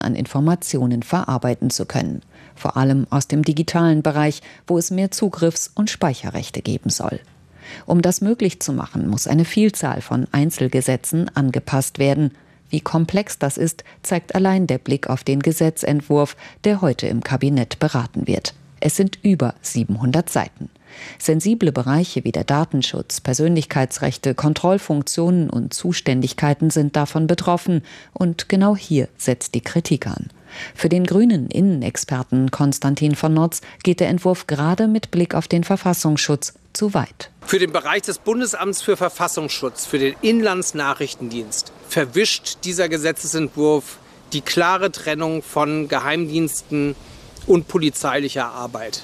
an Informationen verarbeiten zu können. Vor allem aus dem digitalen Bereich, wo es mehr Zugriffs- und Speicherrechte geben soll. Um das möglich zu machen, muss eine Vielzahl von Einzelgesetzen angepasst werden. Wie komplex das ist, zeigt allein der Blick auf den Gesetzentwurf, der heute im Kabinett beraten wird. Es sind über 700 Seiten. Sensible Bereiche wie der Datenschutz, Persönlichkeitsrechte, Kontrollfunktionen und Zuständigkeiten sind davon betroffen. Und genau hier setzt die Kritik an. Für den grünen Innenexperten Konstantin von Notz geht der Entwurf gerade mit Blick auf den Verfassungsschutz zu weit. Für den Bereich des Bundesamts für Verfassungsschutz, für den Inlandsnachrichtendienst, verwischt dieser Gesetzesentwurf die klare Trennung von Geheimdiensten und polizeilicher Arbeit.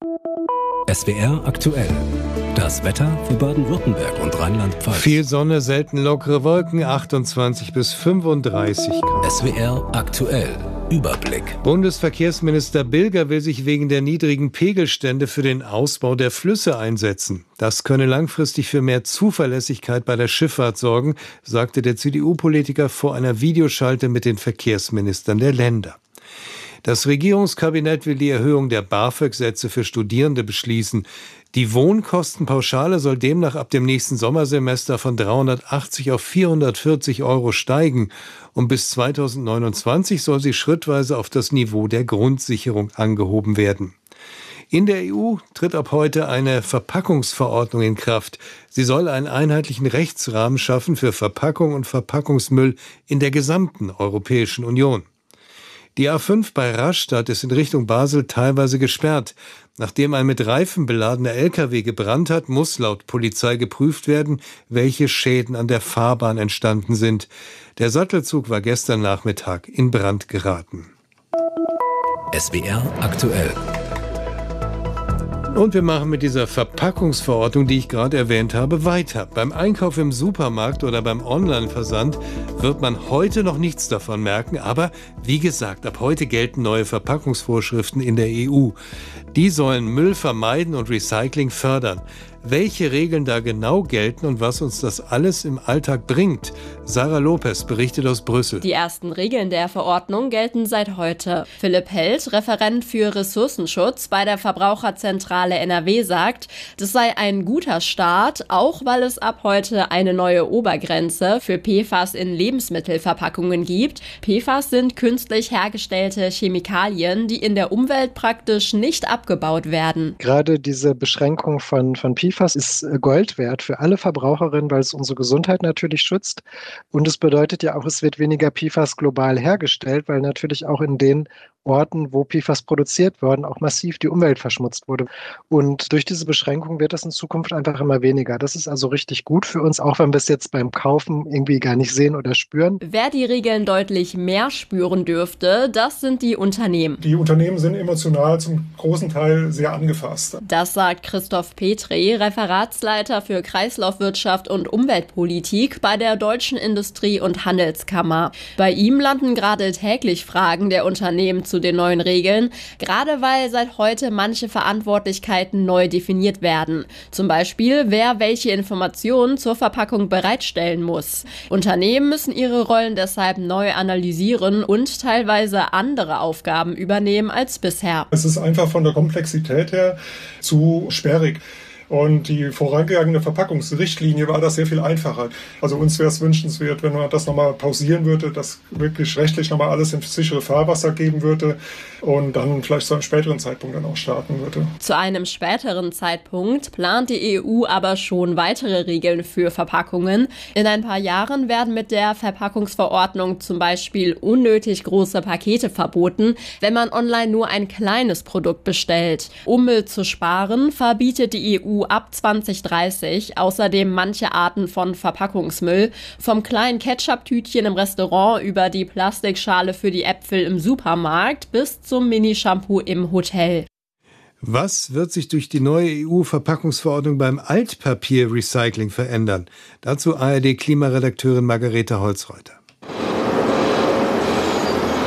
SWR aktuell. Das Wetter für Baden-Württemberg und Rheinland-Pfalz. Viel Sonne, selten lockere Wolken, 28 bis 35 Grad. SWR aktuell. Überblick. Bundesverkehrsminister Bilger will sich wegen der niedrigen Pegelstände für den Ausbau der Flüsse einsetzen. Das könne langfristig für mehr Zuverlässigkeit bei der Schifffahrt sorgen, sagte der CDU-Politiker vor einer Videoschalte mit den Verkehrsministern der Länder. Das Regierungskabinett will die Erhöhung der BAföG-Sätze für Studierende beschließen. Die Wohnkostenpauschale soll demnach ab dem nächsten Sommersemester von 380 auf 440 € steigen. Und bis 2029 soll sie schrittweise auf das Niveau der Grundsicherung angehoben werden. In der EU tritt ab heute eine Verpackungsverordnung in Kraft. Sie soll einen einheitlichen Rechtsrahmen schaffen für Verpackung und Verpackungsmüll in der gesamten Europäischen Union. Die A5 bei Rastatt ist in Richtung Basel teilweise gesperrt. Nachdem ein mit Reifen beladener LKW gebrannt hat, muss laut Polizei geprüft werden, welche Schäden an der Fahrbahn entstanden sind. Der Sattelzug war gestern Nachmittag in Brand geraten. SWR aktuell. Und wir machen mit dieser Verpackungsverordnung, die ich gerade erwähnt habe, weiter. Beim Einkauf im Supermarkt oder beim Online-Versand wird man heute noch nichts davon merken. Aber wie gesagt, ab heute gelten neue Verpackungsvorschriften in der EU. Die sollen Müll vermeiden und Recycling fördern. Welche Regeln da genau gelten und was uns das alles im Alltag bringt? Sarah Lopez berichtet aus Brüssel. Die ersten Regeln der Verordnung gelten seit heute. Philipp Held, Referent für Ressourcenschutz bei der Verbraucherzentrale NRW, sagt, das sei ein guter Start, auch weil es ab heute eine neue Obergrenze für PFAS in Lebensmittelverpackungen gibt. PFAS sind künstlich hergestellte Chemikalien, die in der Umwelt praktisch nicht abgebaut werden. Gerade diese Beschränkung von PFAS ist Gold wert für alle Verbraucherinnen, weil es unsere Gesundheit natürlich schützt. Und es bedeutet ja auch, es wird weniger PFAS global hergestellt, weil natürlich auch in den Orten, wo PFAS produziert worden, auch massiv die Umwelt verschmutzt wurde. Und durch diese Beschränkung wird das in Zukunft einfach immer weniger. Das ist also richtig gut für uns, auch wenn wir es jetzt beim Kaufen irgendwie gar nicht sehen oder spüren. Wer die Regeln deutlich mehr spüren dürfte, das sind die Unternehmen. Die Unternehmen sind emotional zum großen Teil sehr angefasst. Das sagt Christoph Petri, Referatsleiter für Kreislaufwirtschaft und Umweltpolitik bei der Deutschen Industrie- und Handelskammer. Bei ihm landen gerade täglich Fragen der Unternehmen zu den neuen Regeln, gerade weil seit heute manche Verantwortlichkeiten neu definiert werden. Zum Beispiel, wer welche Informationen zur Verpackung bereitstellen muss. Unternehmen müssen ihre Rollen deshalb neu analysieren und teilweise andere Aufgaben übernehmen als bisher. Es ist einfach von der Komplexität her zu sperrig. Und die vorangegangene Verpackungsrichtlinie war das sehr viel einfacher. Also uns wäre es wünschenswert, wenn man das nochmal pausieren würde, dass wirklich rechtlich nochmal alles ins sichere Fahrwasser geben würde und dann vielleicht zu einem späteren Zeitpunkt dann auch starten würde. Zu einem späteren Zeitpunkt plant die EU aber schon weitere Regeln für Verpackungen. In ein paar Jahren werden mit der Verpackungsverordnung zum Beispiel unnötig große Pakete verboten, wenn man online nur ein kleines Produkt bestellt. Um Müll zu sparen, verbietet die EU ab 2030 außerdem manche Arten von Verpackungsmüll, vom kleinen Ketchup-Tütchen im Restaurant über die Plastikschale für die Äpfel im Supermarkt bis zum Mini-Shampoo im Hotel. Was wird sich durch die neue EU-Verpackungsverordnung beim Altpapier-Recycling verändern? Dazu ARD-Klimaredakteurin Margarete Holzreuter.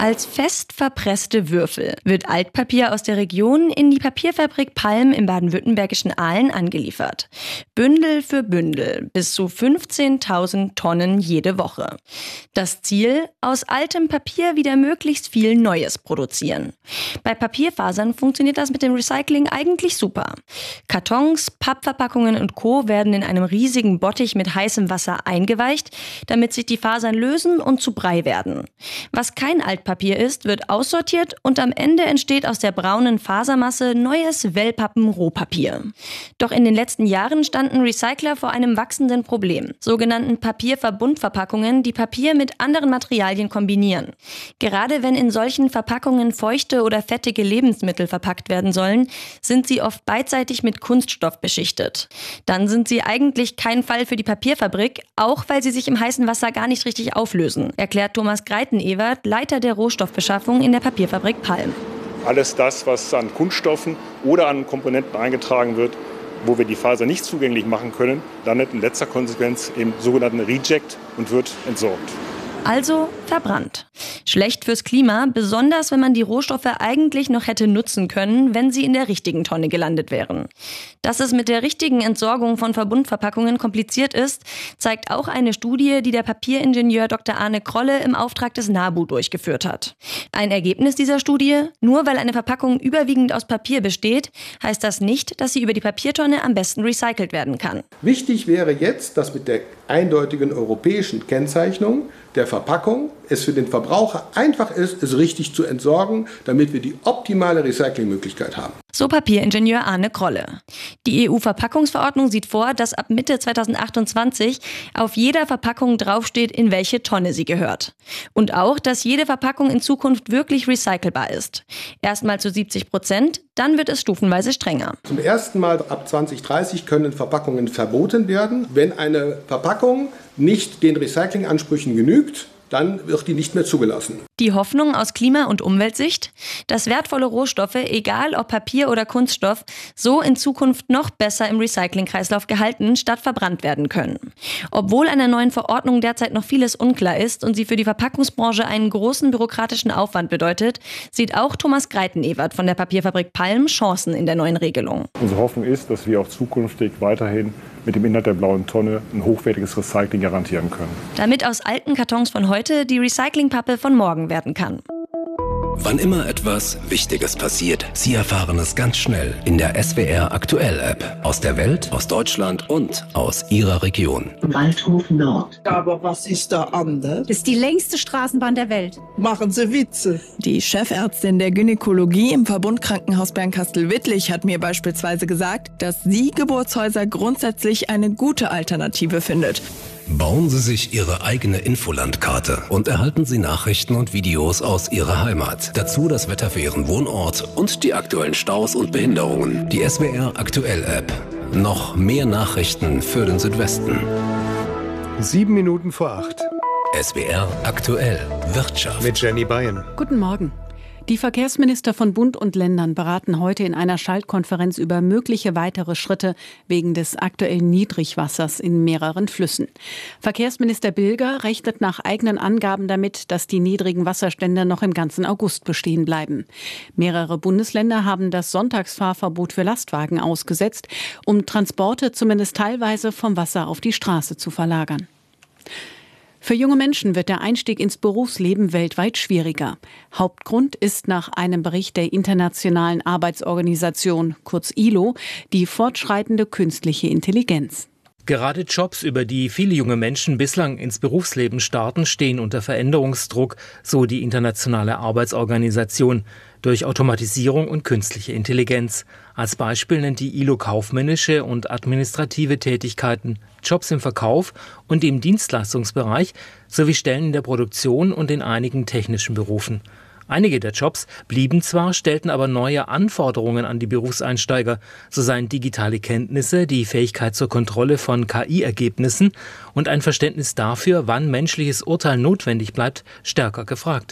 Als fest verpresste Würfel wird Altpapier aus der Region in die Papierfabrik Palm im baden-württembergischen Aalen angeliefert. Bündel für Bündel, bis zu 15.000 Tonnen jede Woche. Das Ziel: aus altem Papier wieder möglichst viel Neues produzieren. Bei Papierfasern funktioniert das mit dem Recycling eigentlich super. Kartons, Pappverpackungen und Co. werden in einem riesigen Bottich mit heißem Wasser eingeweicht, damit sich die Fasern lösen und zu Brei werden. Was kein Altpapier ist, wird aussortiert und am Ende entsteht aus der braunen Fasermasse neues Wellpappen-Rohpapier. Doch in den letzten Jahren standen Recycler vor einem wachsenden Problem, sogenannten Papierverbundverpackungen, die Papier mit anderen Materialien kombinieren. Gerade wenn in solchen Verpackungen feuchte oder fettige Lebensmittel verpackt werden sollen, sind sie oft beidseitig mit Kunststoff beschichtet. Dann sind sie eigentlich kein Fall für die Papierfabrik, auch weil sie sich im heißen Wasser gar nicht richtig auflösen, erklärt Thomas Greiten-Ewert, Leiter der Rohstoffbeschaffung in der Papierfabrik Palm. Alles das, was an Kunststoffen oder an Komponenten eingetragen wird, wo wir die Faser nicht zugänglich machen können, landet in letzter Konsequenz im sogenannten Reject und wird entsorgt. Also verbrannt. Schlecht fürs Klima, besonders wenn man die Rohstoffe eigentlich noch hätte nutzen können, wenn sie in der richtigen Tonne gelandet wären. Dass es mit der richtigen Entsorgung von Verbundverpackungen kompliziert ist, zeigt auch eine Studie, die der Papieringenieur Dr. Arne Krolle im Auftrag des NABU durchgeführt hat. Ein Ergebnis dieser Studie: Nur weil eine Verpackung überwiegend aus Papier besteht, heißt das nicht, dass sie über die Papiertonne am besten recycelt werden kann. Wichtig wäre jetzt, dass mit der eindeutigen europäischen Kennzeichnung der Verpackung es für den Verbraucher einfach ist, es richtig zu entsorgen, damit wir die optimale Recyclingmöglichkeit haben. So Papieringenieur Arne Krolle. Die EU-Verpackungsverordnung sieht vor, dass ab Mitte 2028 auf jeder Verpackung draufsteht, in welche Tonne sie gehört. Und auch, dass jede Verpackung in Zukunft wirklich recycelbar ist. Erstmal zu 70%, dann wird es stufenweise strenger. Zum ersten Mal ab 2030 können Verpackungen verboten werden. Wenn eine Verpackung nicht den Recyclingansprüchen genügt, dann wird die nicht mehr zugelassen. Die Hoffnung aus Klima- und Umweltsicht? Dass wertvolle Rohstoffe, egal ob Papier oder Kunststoff, so in Zukunft noch besser im Recyclingkreislauf gehalten statt verbrannt werden können. Obwohl einer neuen Verordnung derzeit noch vieles unklar ist und sie für die Verpackungsbranche einen großen bürokratischen Aufwand bedeutet, sieht auch Thomas Greiten-Ewert von der Papierfabrik Palm Chancen in der neuen Regelung. Unsere Hoffnung ist, dass wir auch zukünftig weiterhin mit dem Inhalt der blauen Tonne ein hochwertiges Recycling garantieren können. Damit aus alten Kartons von heute die Recyclingpappe von morgen werden kann. Wann immer etwas Wichtiges passiert, Sie erfahren es ganz schnell in der SWR Aktuell App. Aus der Welt, aus Deutschland und aus Ihrer Region. Waldhof Nord. Aber was ist da anders? Das ist die längste Straßenbahn der Welt. Machen Sie Witze. Die Chefärztin der Gynäkologie im Verbundkrankenhaus Bernkastel-Wittlich hat mir beispielsweise gesagt, dass sie Geburtshäuser grundsätzlich eine gute Alternative findet. Bauen Sie sich Ihre eigene Infolandkarte und erhalten Sie Nachrichten und Videos aus Ihrer Heimat. Dazu das Wetter für Ihren Wohnort und die aktuellen Staus und Behinderungen. Die SWR Aktuell App. Noch mehr Nachrichten für den Südwesten. 7 Minuten vor 8. SWR Aktuell Wirtschaft. Mit Jenny Bayern. Guten Morgen. Die Verkehrsminister von Bund und Ländern beraten heute in einer Schaltkonferenz über mögliche weitere Schritte wegen des aktuellen Niedrigwassers in mehreren Flüssen. Verkehrsminister Bilger rechnet nach eigenen Angaben damit, dass die niedrigen Wasserstände noch im ganzen August bestehen bleiben. Mehrere Bundesländer haben das Sonntagsfahrverbot für Lastwagen ausgesetzt, um Transporte zumindest teilweise vom Wasser auf die Straße zu verlagern. Für junge Menschen wird der Einstieg ins Berufsleben weltweit schwieriger. Hauptgrund ist nach einem Bericht der Internationalen Arbeitsorganisation, kurz ILO, die fortschreitende künstliche Intelligenz. Gerade Jobs, über die viele junge Menschen bislang ins Berufsleben starten, stehen unter Veränderungsdruck, so die Internationale Arbeitsorganisation, durch Automatisierung und künstliche Intelligenz. Als Beispiel nennt die ILO kaufmännische und administrative Tätigkeiten, Jobs im Verkauf und im Dienstleistungsbereich sowie Stellen in der Produktion und in einigen technischen Berufen. Einige der Jobs blieben zwar, stellten aber neue Anforderungen an die Berufseinsteiger. So seien digitale Kenntnisse, die Fähigkeit zur Kontrolle von KI-Ergebnissen und ein Verständnis dafür, wann menschliches Urteil notwendig bleibt, stärker gefragt.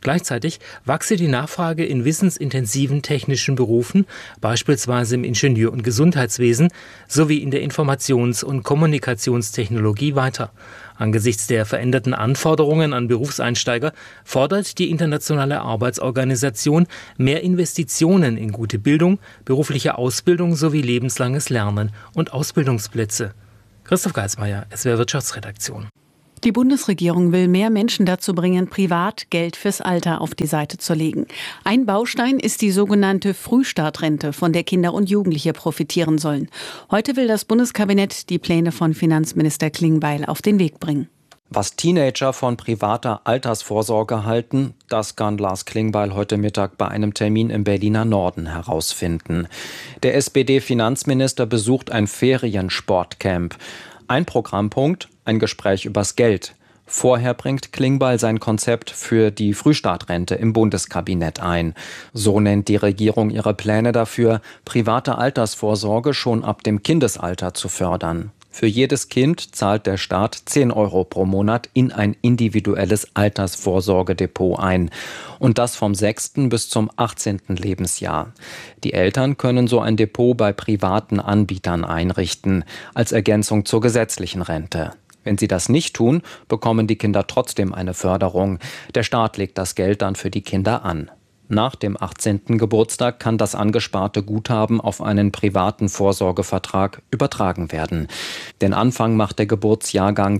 Gleichzeitig wachse die Nachfrage in wissensintensiven technischen Berufen, beispielsweise im Ingenieur- und Gesundheitswesen, sowie in der Informations- und Kommunikationstechnologie weiter. Angesichts der veränderten Anforderungen an Berufseinsteiger fordert die Internationale Arbeitsorganisation mehr Investitionen in gute Bildung, berufliche Ausbildung sowie lebenslanges Lernen und Ausbildungsplätze. Christoph Geismeier, SWR Wirtschaftsredaktion. Die Bundesregierung will mehr Menschen dazu bringen, privat Geld fürs Alter auf die Seite zu legen. Ein Baustein ist die sogenannte Frühstartrente, von der Kinder und Jugendliche profitieren sollen. Heute will das Bundeskabinett die Pläne von Finanzminister Klingbeil auf den Weg bringen. Was Teenager von privater Altersvorsorge halten, das kann Lars Klingbeil heute Mittag bei einem Termin im Berliner Norden herausfinden. Der SPD-Finanzminister besucht ein Feriensportcamp. Ein Programmpunkt, ein Gespräch übers Geld. Vorher bringt Klingbeil sein Konzept für die Frühstartrente im Bundeskabinett ein. So nennt die Regierung ihre Pläne dafür, private Altersvorsorge schon ab dem Kindesalter zu fördern. Für jedes Kind zahlt der Staat 10 € pro Monat in ein individuelles Altersvorsorgedepot ein. Und das vom 6. bis zum 18. Lebensjahr. Die Eltern können so ein Depot bei privaten Anbietern einrichten, als Ergänzung zur gesetzlichen Rente. Wenn sie das nicht tun, bekommen die Kinder trotzdem eine Förderung. Der Staat legt das Geld dann für die Kinder an. Nach dem 18. Geburtstag kann das angesparte Guthaben auf einen privaten Vorsorgevertrag übertragen werden. Den Anfang macht der Geburtsjahrgang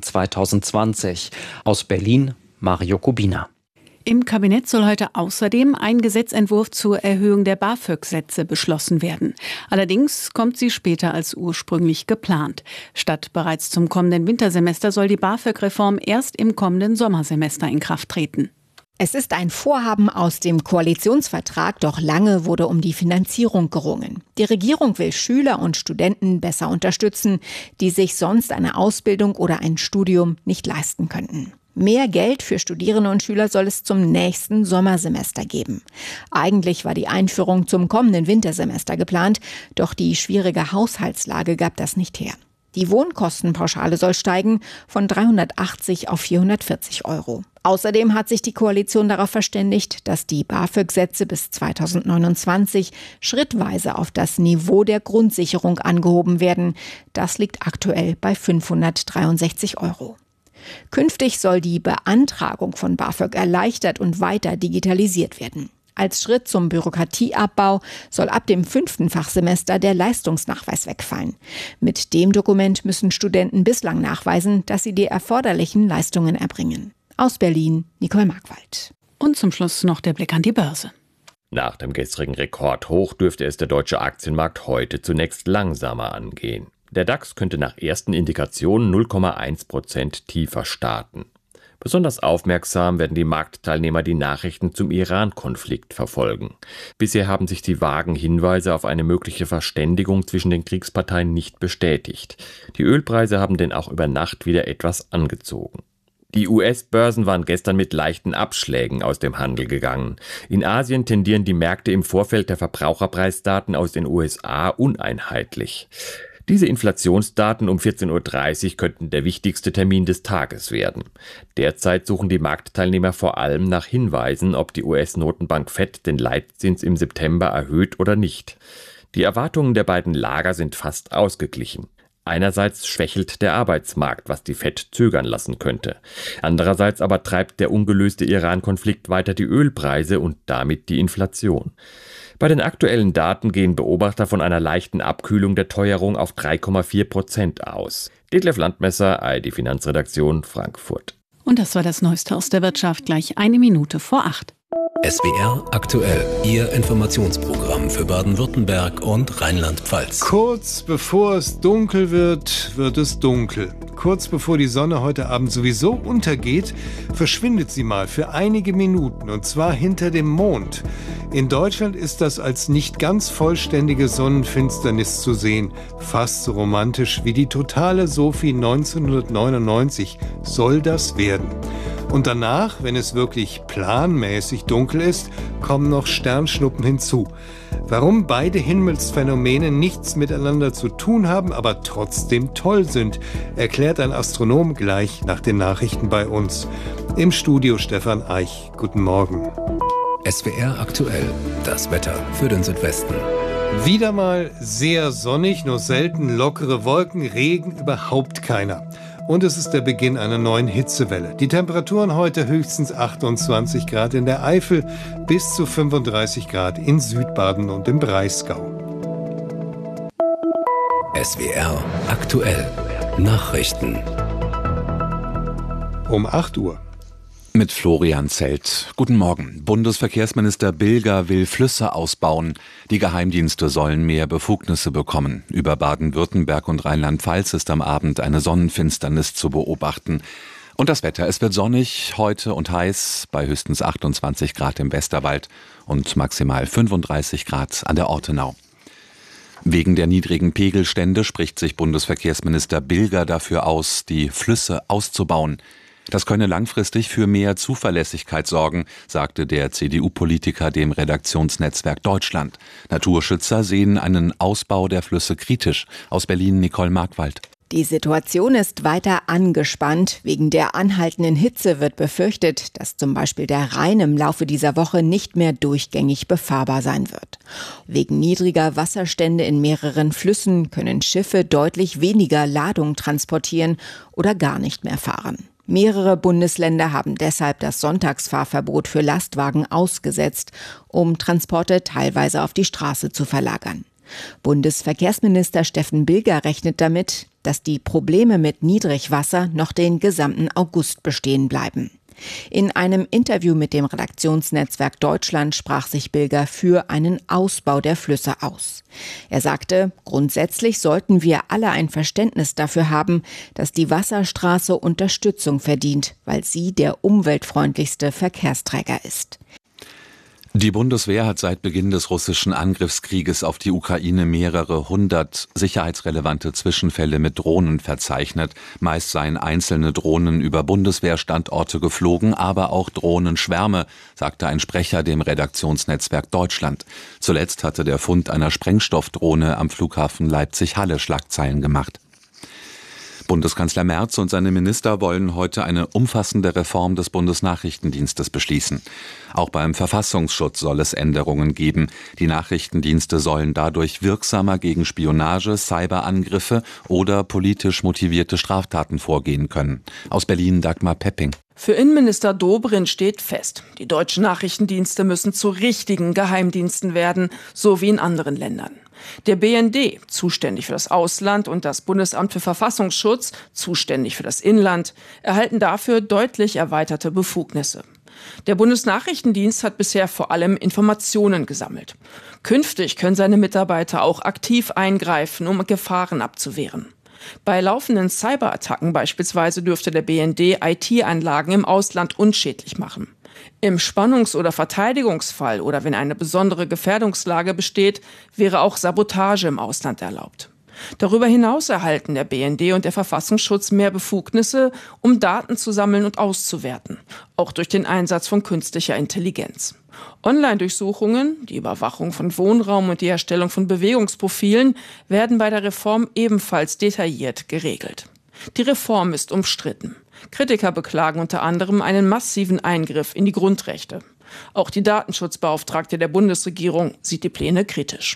2020. Aus Berlin, Mario Kubina. Im Kabinett soll heute außerdem ein Gesetzentwurf zur Erhöhung der BAföG-Sätze beschlossen werden. Allerdings kommt sie später als ursprünglich geplant. Statt bereits zum kommenden Wintersemester soll die BAföG-Reform erst im kommenden Sommersemester in Kraft treten. Es ist ein Vorhaben aus dem Koalitionsvertrag, doch lange wurde um die Finanzierung gerungen. Die Regierung will Schüler und Studenten besser unterstützen, die sich sonst eine Ausbildung oder ein Studium nicht leisten könnten. Mehr Geld für Studierende und Schüler soll es zum nächsten Sommersemester geben. Eigentlich war die Einführung zum kommenden Wintersemester geplant, doch die schwierige Haushaltslage gab das nicht her. Die Wohnkostenpauschale soll steigen von 380 auf 440 €. Außerdem hat sich die Koalition darauf verständigt, dass die BAföG-Sätze bis 2029 schrittweise auf das Niveau der Grundsicherung angehoben werden. Das liegt aktuell bei 563 €. Künftig soll die Beantragung von BAföG erleichtert und weiter digitalisiert werden. Als Schritt zum Bürokratieabbau soll ab dem 5. Fachsemester der Leistungsnachweis wegfallen. Mit dem Dokument müssen Studenten bislang nachweisen, dass sie die erforderlichen Leistungen erbringen. Aus Berlin, Nicole Markwald. Und zum Schluss noch der Blick an die Börse. Nach dem gestrigen Rekordhoch dürfte es der deutsche Aktienmarkt heute zunächst langsamer angehen. Der DAX könnte nach ersten Indikationen 0,1% tiefer starten. Besonders aufmerksam werden die Marktteilnehmer die Nachrichten zum Iran-Konflikt verfolgen. Bisher haben sich die vagen Hinweise auf eine mögliche Verständigung zwischen den Kriegsparteien nicht bestätigt. Die Ölpreise haben denn auch über Nacht wieder etwas angezogen. Die US-Börsen waren gestern mit leichten Abschlägen aus dem Handel gegangen. In Asien tendieren die Märkte im Vorfeld der Verbraucherpreisdaten aus den USA uneinheitlich. Diese Inflationsdaten um 14:30 Uhr könnten der wichtigste Termin des Tages werden. Derzeit suchen die Marktteilnehmer vor allem nach Hinweisen, ob die US-Notenbank Fed den Leitzins im September erhöht oder nicht. Die Erwartungen der beiden Lager sind fast ausgeglichen. Einerseits schwächelt der Arbeitsmarkt, was die Fed zögern lassen könnte. Andererseits aber treibt der ungelöste Iran-Konflikt weiter die Ölpreise und damit die Inflation. Bei den aktuellen Daten gehen Beobachter von einer leichten Abkühlung der Teuerung auf 3,4% aus. Detlef Landmesser, ARD Finanzredaktion, Frankfurt. Und das war das Neueste aus der Wirtschaft, gleich 1:08. SWR aktuell, Ihr Informationsprogramm für Baden-Württemberg und Rheinland-Pfalz. Kurz bevor es dunkel wird, wird es dunkel. Kurz bevor die Sonne heute Abend sowieso untergeht, verschwindet sie mal für einige Minuten, und zwar hinter dem Mond. In Deutschland ist das als nicht ganz vollständige Sonnenfinsternis zu sehen. Fast so romantisch wie die totale Sophie 1999 soll das werden. Und danach, wenn es wirklich planmäßig dunkel ist, kommen noch Sternschnuppen hinzu. Warum beide Himmelsphänomene nichts miteinander zu tun haben, aber trotzdem toll sind, erklärt ein Astronom gleich nach den Nachrichten bei uns. Im Studio Stefan Eich. Guten Morgen. SWR aktuell, das Wetter für den Südwesten. Wieder mal sehr sonnig, nur selten lockere Wolken, Regen überhaupt keiner. Und es ist der Beginn einer neuen Hitzewelle. Die Temperaturen heute höchstens 28 Grad in der Eifel, bis zu 35 Grad in Südbaden und im Breisgau. SWR aktuell, Nachrichten. Um 8 Uhr. Mit Florian Zelt. Guten Morgen. Bundesverkehrsminister Bilger will Flüsse ausbauen. Die Geheimdienste sollen mehr Befugnisse bekommen. Über Baden-Württemberg und Rheinland-Pfalz ist am Abend eine Sonnenfinsternis zu beobachten. Und das Wetter, es wird sonnig heute und heiß bei höchstens 28 Grad im Westerwald und maximal 35 Grad an der Ortenau. Wegen der niedrigen Pegelstände spricht sich Bundesverkehrsminister Bilger dafür aus, die Flüsse auszubauen. Das könne langfristig für mehr Zuverlässigkeit sorgen, sagte der CDU-Politiker dem Redaktionsnetzwerk Deutschland. Naturschützer sehen einen Ausbau der Flüsse kritisch. Aus Berlin Nicole Markwald. Die Situation ist weiter angespannt. Wegen der anhaltenden Hitze wird befürchtet, dass zum Beispiel der Rhein im Laufe dieser Woche nicht mehr durchgängig befahrbar sein wird. Wegen niedriger Wasserstände in mehreren Flüssen können Schiffe deutlich weniger Ladung transportieren oder gar nicht mehr fahren. Mehrere Bundesländer haben deshalb das Sonntagsfahrverbot für Lastwagen ausgesetzt, um Transporte teilweise auf die Straße zu verlagern. Bundesverkehrsminister Steffen Bilger rechnet damit, dass die Probleme mit Niedrigwasser noch den gesamten August bestehen bleiben. In einem Interview mit dem Redaktionsnetzwerk Deutschland sprach sich Bilger für einen Ausbau der Flüsse aus. Er sagte, grundsätzlich sollten wir alle ein Verständnis dafür haben, dass die Wasserstraße Unterstützung verdient, weil sie der umweltfreundlichste Verkehrsträger ist. Die Bundeswehr hat seit Beginn des russischen Angriffskrieges auf die Ukraine mehrere hundert sicherheitsrelevante Zwischenfälle mit Drohnen verzeichnet. Meist seien einzelne Drohnen über Bundeswehrstandorte geflogen, aber auch Drohnenschwärme, sagte ein Sprecher dem Redaktionsnetzwerk Deutschland. Zuletzt hatte der Fund einer Sprengstoffdrohne am Flughafen Leipzig-Halle Schlagzeilen gemacht. Bundeskanzler Merz und seine Minister wollen heute eine umfassende Reform des Bundesnachrichtendienstes beschließen. Auch beim Verfassungsschutz soll es Änderungen geben. Die Nachrichtendienste sollen dadurch wirksamer gegen Spionage, Cyberangriffe oder politisch motivierte Straftaten vorgehen können. Aus Berlin Dagmar Pepping. Für Innenminister Dobrindt steht fest, die deutschen Nachrichtendienste müssen zu richtigen Geheimdiensten werden, so wie in anderen Ländern. Der BND, zuständig für das Ausland, und das Bundesamt für Verfassungsschutz, zuständig für das Inland, erhalten dafür deutlich erweiterte Befugnisse. Der Bundesnachrichtendienst hat bisher vor allem Informationen gesammelt. Künftig können seine Mitarbeiter auch aktiv eingreifen, um Gefahren abzuwehren. Bei laufenden Cyberattacken beispielsweise dürfte der BND IT-Anlagen im Ausland unschädlich machen. Im Spannungs- oder Verteidigungsfall oder wenn eine besondere Gefährdungslage besteht, wäre auch Sabotage im Ausland erlaubt. Darüber hinaus erhalten der BND und der Verfassungsschutz mehr Befugnisse, um Daten zu sammeln und auszuwerten, auch durch den Einsatz von künstlicher Intelligenz. Online-Durchsuchungen, die Überwachung von Wohnraum und die Erstellung von Bewegungsprofilen werden bei der Reform ebenfalls detailliert geregelt. Die Reform ist umstritten. Kritiker beklagen unter anderem einen massiven Eingriff in die Grundrechte. Auch die Datenschutzbeauftragte der Bundesregierung sieht die Pläne kritisch.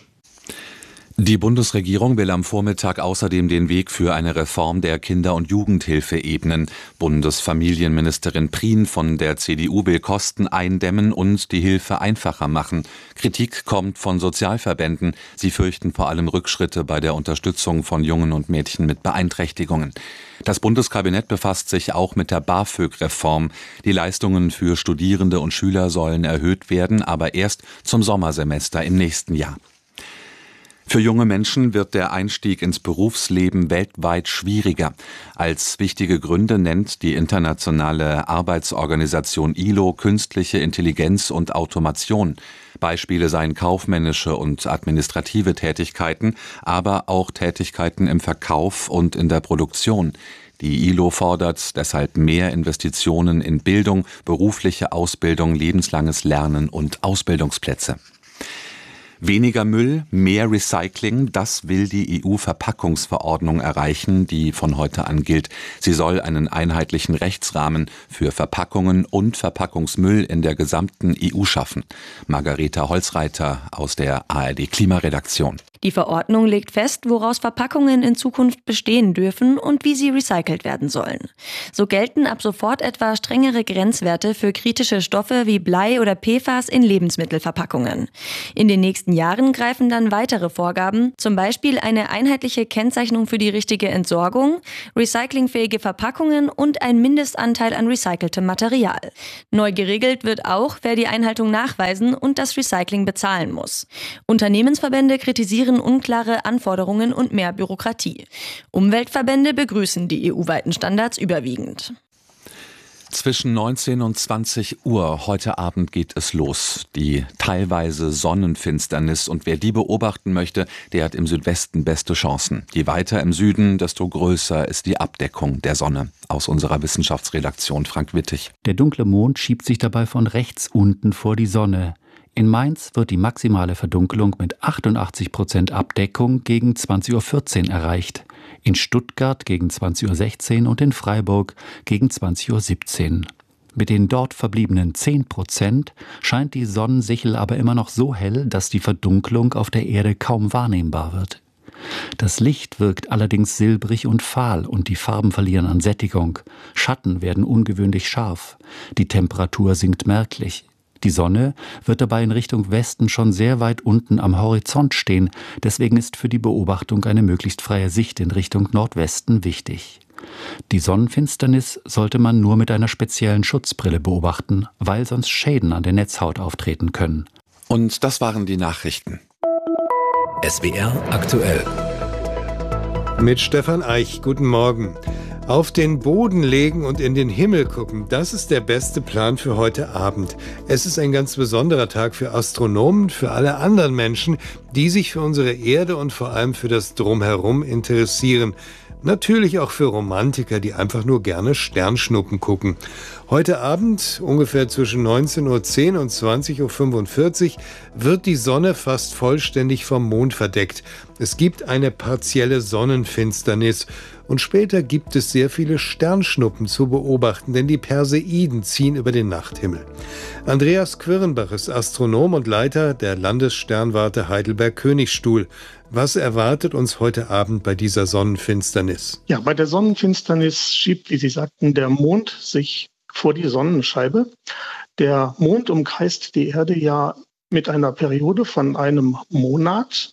Die Bundesregierung will am Vormittag außerdem den Weg für eine Reform der Kinder- und Jugendhilfe ebnen. Bundesfamilienministerin Prien von der CDU will Kosten eindämmen und die Hilfe einfacher machen. Kritik kommt von Sozialverbänden. Sie fürchten vor allem Rückschritte bei der Unterstützung von Jungen und Mädchen mit Beeinträchtigungen. Das Bundeskabinett befasst sich auch mit der BAföG-Reform. Die Leistungen für Studierende und Schüler sollen erhöht werden, aber erst zum Sommersemester im nächsten Jahr. Für junge Menschen wird der Einstieg ins Berufsleben weltweit schwieriger. Als wichtige Gründe nennt die internationale Arbeitsorganisation ILO künstliche Intelligenz und Automation. Beispiele seien kaufmännische und administrative Tätigkeiten, aber auch Tätigkeiten im Verkauf und in der Produktion. Die ILO fordert deshalb mehr Investitionen in Bildung, berufliche Ausbildung, lebenslanges Lernen und Ausbildungsplätze. Weniger Müll, mehr Recycling, das will die EU-Verpackungsverordnung erreichen, die von heute an gilt. Sie soll einen einheitlichen Rechtsrahmen für Verpackungen und Verpackungsmüll in der gesamten EU schaffen. Margareta Holzreiter aus der ARD-Klimaredaktion. Die Verordnung legt fest, woraus Verpackungen in Zukunft bestehen dürfen und wie sie recycelt werden sollen. So gelten ab sofort etwa strengere Grenzwerte für kritische Stoffe wie Blei oder PFAS in Lebensmittelverpackungen. In den nächsten Jahren greifen dann weitere Vorgaben, zum Beispiel eine einheitliche Kennzeichnung für die richtige Entsorgung, recyclingfähige Verpackungen und ein Mindestanteil an recyceltem Material. Neu geregelt wird auch, wer die Einhaltung nachweisen und das Recycling bezahlen muss. Unternehmensverbände kritisieren unklare Anforderungen und mehr Bürokratie. Umweltverbände begrüßen die EU-weiten Standards überwiegend. Zwischen 19 und 20 Uhr heute Abend geht es los. Die teilweise Sonnenfinsternis. Und wer die beobachten möchte, der hat im Südwesten beste Chancen. Je weiter im Süden, desto größer ist die Abdeckung der Sonne. Aus unserer Wissenschaftsredaktion Frank Wittig. Der dunkle Mond schiebt sich dabei von rechts unten vor die Sonne. In Mainz wird die maximale Verdunkelung mit 88% Abdeckung gegen 20.14 Uhr erreicht. In Stuttgart gegen 20.16 Uhr und in Freiburg gegen 20.17 Uhr. Mit den dort verbliebenen 10% scheint die Sonnensichel aber immer noch so hell, dass die Verdunklung auf der Erde kaum wahrnehmbar wird. Das Licht wirkt allerdings silbrig und fahl und die Farben verlieren an Sättigung. Schatten werden ungewöhnlich scharf. Die Temperatur sinkt merklich. Die Sonne wird dabei in Richtung Westen schon sehr weit unten am Horizont stehen, deswegen ist für die Beobachtung eine möglichst freie Sicht in Richtung Nordwesten wichtig. Die Sonnenfinsternis sollte man nur mit einer speziellen Schutzbrille beobachten, weil sonst Schäden an der Netzhaut auftreten können. Und das waren die Nachrichten. SWR aktuell. Mit Stefan Eich, guten Morgen. Auf den Boden legen und in den Himmel gucken, das ist der beste Plan für heute Abend. Es ist ein ganz besonderer Tag für Astronomen, für alle anderen Menschen, die sich für unsere Erde und vor allem für das Drumherum interessieren. Natürlich auch für Romantiker, die einfach nur gerne Sternschnuppen gucken. Heute Abend, ungefähr zwischen 19.10 Uhr und 20.45 Uhr, wird die Sonne fast vollständig vom Mond verdeckt. Es gibt eine partielle Sonnenfinsternis. Und später gibt es sehr viele Sternschnuppen zu beobachten, denn die Perseiden ziehen über den Nachthimmel. Andreas Quirnbach ist Astronom und Leiter der Landessternwarte Heidelberg-Königsstuhl. Was erwartet uns heute Abend bei dieser Sonnenfinsternis? Ja, bei der Sonnenfinsternis schiebt, wie Sie sagten, der Mond sich vor die Sonnenscheibe. Der Mond umkreist die Erde ja mit einer Periode von einem Monat.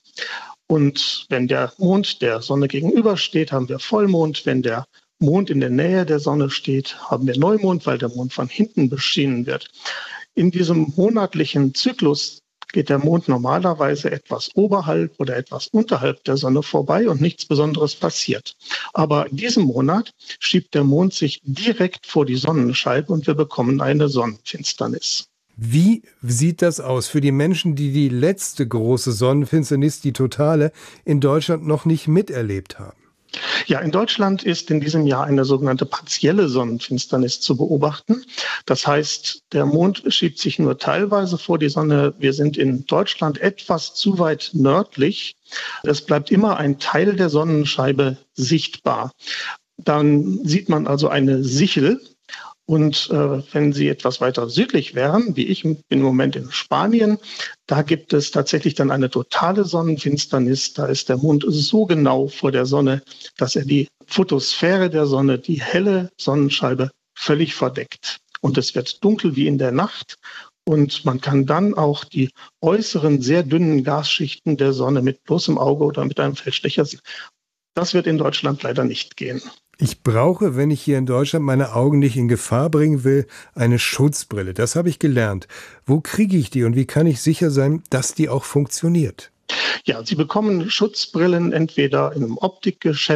Und wenn der Mond der Sonne gegenübersteht, haben wir Vollmond. Wenn der Mond in der Nähe der Sonne steht, haben wir Neumond, weil der Mond von hinten beschienen wird. In diesem monatlichen Zyklus geht der Mond normalerweise etwas oberhalb oder etwas unterhalb der Sonne vorbei und nichts Besonderes passiert. Aber in diesem Monat schiebt der Mond sich direkt vor die Sonnenscheibe und wir bekommen eine Sonnenfinsternis. Wie sieht das aus für die Menschen, die die letzte große Sonnenfinsternis, die totale, in Deutschland noch nicht miterlebt haben? Ja, in Deutschland ist in diesem Jahr eine sogenannte partielle Sonnenfinsternis zu beobachten. Das heißt, der Mond schiebt sich nur teilweise vor die Sonne. Wir sind in Deutschland etwas zu weit nördlich. Es bleibt immer ein Teil der Sonnenscheibe sichtbar. Dann sieht man also eine Sichel. Und wenn Sie etwas weiter südlich wären, wie ich bin im Moment in Spanien, da gibt es tatsächlich dann eine totale Sonnenfinsternis. Da ist der Mond so genau vor der Sonne, dass er die Photosphäre der Sonne, die helle Sonnenscheibe, völlig verdeckt. Und es wird dunkel wie in der Nacht. Und man kann dann auch die äußeren, sehr dünnen Gasschichten der Sonne mit bloßem Auge oder mit einem Feldstecher sehen. Das wird in Deutschland leider nicht gehen. Ich brauche, wenn ich hier in Deutschland meine Augen nicht in Gefahr bringen will, eine Schutzbrille. Das habe ich gelernt. Wo kriege ich die und wie kann ich sicher sein, dass die auch funktioniert? Ja, Sie bekommen Schutzbrillen entweder in einem Optikgeschäft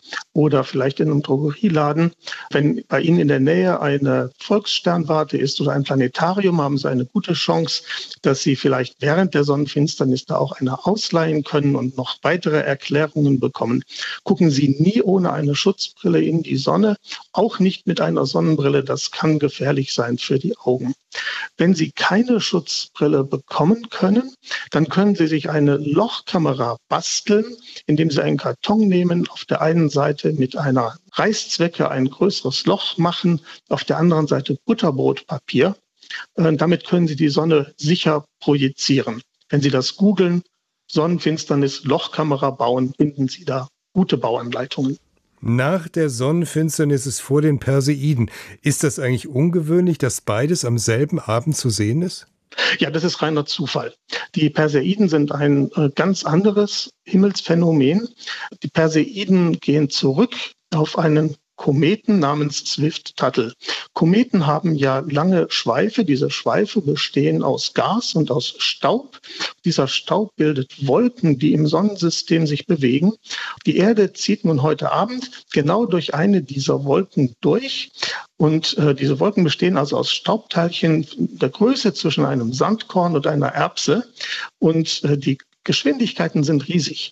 oder vielleicht in einem Drogerieladen. Wenn bei Ihnen in der Nähe eine Volkssternwarte ist oder ein Planetarium, haben Sie eine gute Chance, dass Sie vielleicht während der Sonnenfinsternis da auch eine ausleihen können und noch weitere Erklärungen bekommen. Gucken Sie nie ohne eine Schutzbrille in die Sonne, auch nicht mit einer Sonnenbrille. Das kann gefährlich sein für die Augen. Wenn Sie keine Schutzbrille bekommen können, dann können Sie sich eine Lochkamera basteln, indem Sie einen Karton nehmen, auf der einen Seite mit einer Reißzwecke ein größeres Loch machen, auf der anderen Seite Butterbrotpapier. Damit können Sie die Sonne sicher projizieren. Wenn Sie das googeln, Sonnenfinsternis, Lochkamera bauen, finden Sie da gute Bauanleitungen. Nach der Sonnenfinsternis ist vor den Perseiden. Ist das eigentlich ungewöhnlich, dass beides am selben Abend zu sehen ist? Ja, das ist reiner Zufall. Die Perseiden sind ein ganz anderes Himmelsphänomen. Die Perseiden gehen zurück auf einen Kometen namens Swift-Tuttle. Kometen haben ja lange Schweife. Diese Schweife bestehen aus Gas und aus Staub. Dieser Staub bildet Wolken, die im Sonnensystem sich bewegen. Die Erde zieht nun heute Abend genau durch eine dieser Wolken durch. Und diese Wolken bestehen also aus Staubteilchen der Größe zwischen einem Sandkorn und einer Erbse. Und die Geschwindigkeiten sind riesig.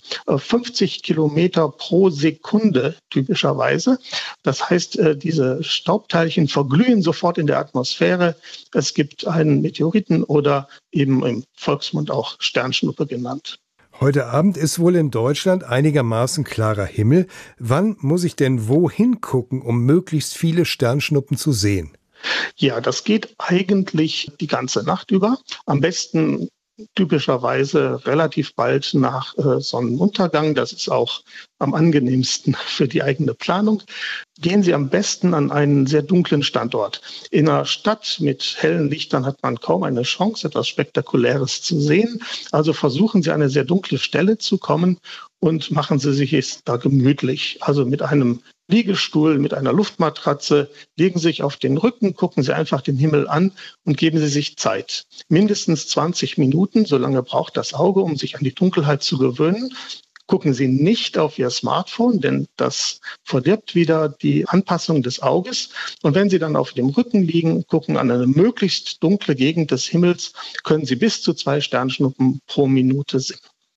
50 Kilometer pro Sekunde typischerweise. Das heißt, diese Staubteilchen verglühen sofort in der Atmosphäre. Es gibt einen Meteoriten oder eben im Volksmund auch Sternschnuppe genannt. Heute Abend ist wohl in Deutschland einigermaßen klarer Himmel. Wann muss ich denn wohin gucken, um möglichst viele Sternschnuppen zu sehen? Ja, das geht eigentlich die ganze Nacht über. Am besten typischerweise relativ bald nach Sonnenuntergang. Das ist auch am angenehmsten für die eigene Planung. Gehen Sie am besten an einen sehr dunklen Standort. In einer Stadt mit hellen Lichtern hat man kaum eine Chance, etwas Spektakuläres zu sehen. Also versuchen Sie, an eine sehr dunkle Stelle zu kommen und machen Sie sich es da gemütlich. Also mit einem Liegestuhl, mit einer Luftmatratze, legen Sie sich auf den Rücken, gucken Sie einfach den Himmel an und geben Sie sich Zeit. Mindestens 20 Minuten, so lange braucht das Auge, um sich an die Dunkelheit zu gewöhnen. Gucken Sie nicht auf Ihr Smartphone, denn das verdirbt wieder die Anpassung des Auges. Und wenn Sie dann auf dem Rücken liegen, gucken an eine möglichst dunkle Gegend des Himmels, können Sie bis zu 2 Sternschnuppen pro Minute sehen.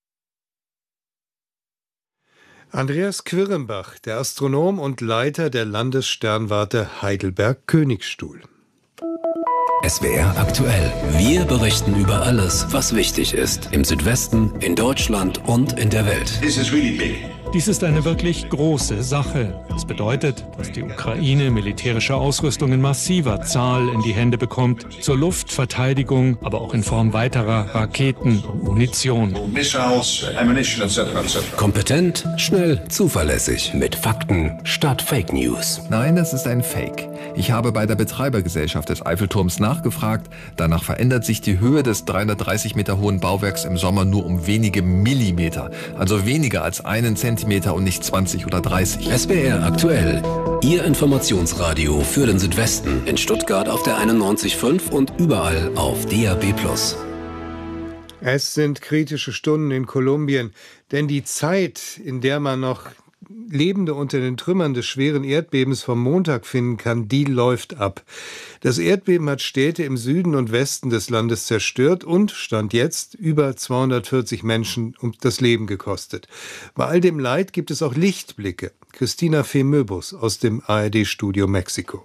Andreas Quirrenbach, der Astronom und Leiter der Landessternwarte Heidelberg-Königsstuhl. SWR aktuell. Wir berichten über alles, was wichtig ist. Im Südwesten, in Deutschland und in der Welt. Dies ist eine wirklich große Sache. Das bedeutet, dass die Ukraine militärische Ausrüstung in massiver Zahl in die Hände bekommt, zur Luftverteidigung, aber auch in Form weiterer Raketen und Munition. Kompetent, schnell, zuverlässig, mit Fakten statt Fake News. Nein, das ist ein Fake. Ich habe bei der Betreibergesellschaft des Eiffelturms nachgefragt. Danach verändert sich die Höhe des 330 Meter hohen Bauwerks im Sommer nur um wenige Millimeter. Also weniger als 1 Zentimeter und nicht 20 oder 30. SWR aktuell. Ihr Informationsradio für den Südwesten. In Stuttgart auf der 91.5 und überall auf DAB+. Es sind kritische Stunden in Kolumbien, denn die Zeit, in der man noch Lebende unter den Trümmern des schweren Erdbebens vom Montag finden kann, die läuft ab. Das Erdbeben hat Städte im Süden und Westen des Landes zerstört und, Stand jetzt, über 240 Menschen das Leben gekostet. Bei all dem Leid gibt es auch Lichtblicke. Christina Fee-Möbus aus dem ARD-Studio Mexiko.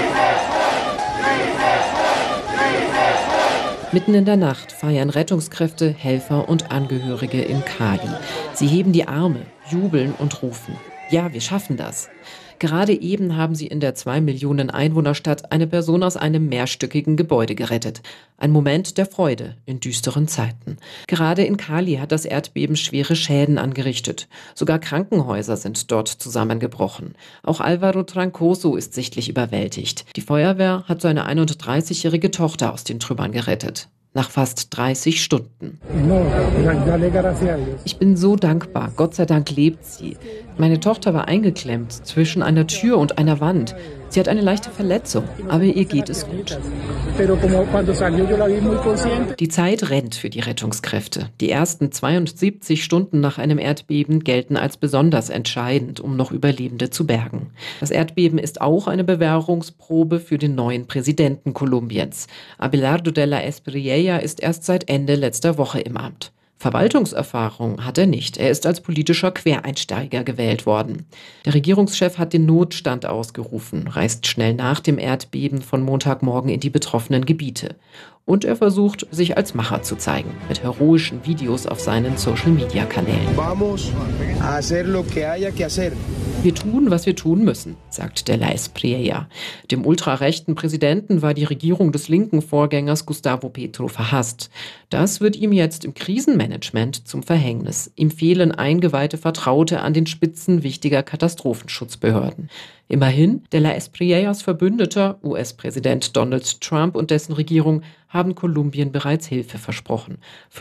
Mitten in der Nacht feiern Rettungskräfte, Helfer und Angehörige in Cali. Sie heben die Arme, jubeln und rufen: Ja, wir schaffen das. Gerade eben haben sie in der 2 Millionen Einwohnerstadt eine Person aus einem mehrstöckigen Gebäude gerettet. Ein Moment der Freude in düsteren Zeiten. Gerade in Cali hat das Erdbeben schwere Schäden angerichtet. Sogar Krankenhäuser sind dort zusammengebrochen. Auch Alvaro Trancoso ist sichtlich überwältigt. Die Feuerwehr hat seine 31-jährige Tochter aus den Trümmern gerettet. Nach fast 30 Stunden. Ich bin so dankbar. Gott sei Dank lebt sie. Meine Tochter war eingeklemmt zwischen einer Tür und einer Wand. Sie hat eine leichte Verletzung, aber ihr geht es gut. Die Zeit rennt für die Rettungskräfte. Die ersten 72 Stunden nach einem Erdbeben gelten als besonders entscheidend, um noch Überlebende zu bergen. Das Erdbeben ist auch eine Bewährungsprobe für den neuen Präsidenten Kolumbiens. Abelardo de la Espriella ist erst seit Ende letzter Woche im Amt. Verwaltungserfahrung hat er nicht. Er ist als politischer Quereinsteiger gewählt worden. Der Regierungschef hat den Notstand ausgerufen, reist schnell nach dem Erdbeben von Montagmorgen in die betroffenen Gebiete. Und er versucht, sich als Macher zu zeigen, mit heroischen Videos auf seinen Social-Media-Kanälen. Wir tun, was wir tun müssen, sagt de la Espriella. Dem ultrarechten Präsidenten war die Regierung des linken Vorgängers Gustavo Petro verhasst. Das wird ihm jetzt im Krisenmanagement zum Verhängnis. Ihm fehlen eingeweihte Vertraute an den Spitzen wichtiger Katastrophenschutzbehörden. Immerhin, de la Espriellas Verbündeter, US-Präsident Donald Trump und dessen Regierung, haben Kolumbien bereits Hilfe versprochen.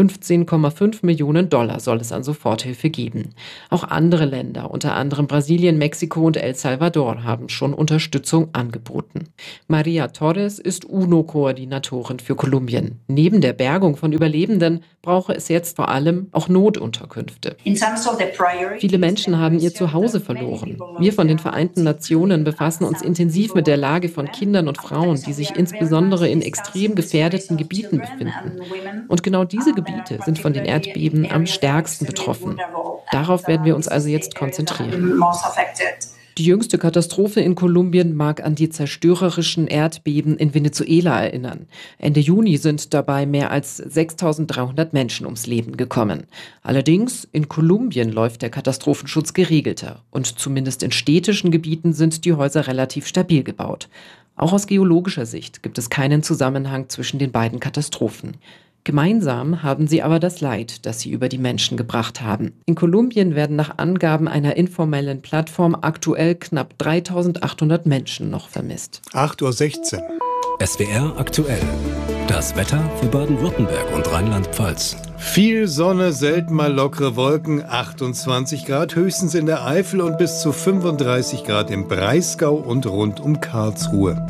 15,5 Millionen $ soll es an Soforthilfe geben. Auch andere Länder, unter anderem Brasilien, Mexiko und El Salvador, haben schon Unterstützung angeboten. Maria Torres ist UNO-Koordinatorin für Kolumbien. Neben der Bergung von Überlebenden brauche es jetzt vor allem auch Notunterkünfte. Viele Menschen haben ihr Zuhause verloren. Wir von den Vereinten Nationen befassen uns intensiv mit der Lage von Kindern und Frauen, die sich insbesondere in extrem gefährdeten Gebieten befinden. Und genau diese Gebiete sind von den Erdbeben am stärksten betroffen. Darauf werden wir uns also jetzt konzentrieren. Die jüngste Katastrophe in Kolumbien mag an die zerstörerischen Erdbeben in Venezuela erinnern. Ende Juni sind dabei mehr als 6.300 Menschen ums Leben gekommen. Allerdings, in Kolumbien läuft der Katastrophenschutz geregelter. Und zumindest in städtischen Gebieten sind die Häuser relativ stabil gebaut. Auch aus geologischer Sicht gibt es keinen Zusammenhang zwischen den beiden Katastrophen. Gemeinsam haben sie aber das Leid, das sie über die Menschen gebracht haben. In Kolumbien werden nach Angaben einer informellen Plattform aktuell knapp 3.800 Menschen noch vermisst. 8:16 Uhr. SWR aktuell. Das Wetter für Baden-Württemberg und Rheinland-Pfalz. Viel Sonne, selten mal lockere Wolken, 28 Grad, höchstens in der Eifel und bis zu 35 Grad im Breisgau und rund um Karlsruhe.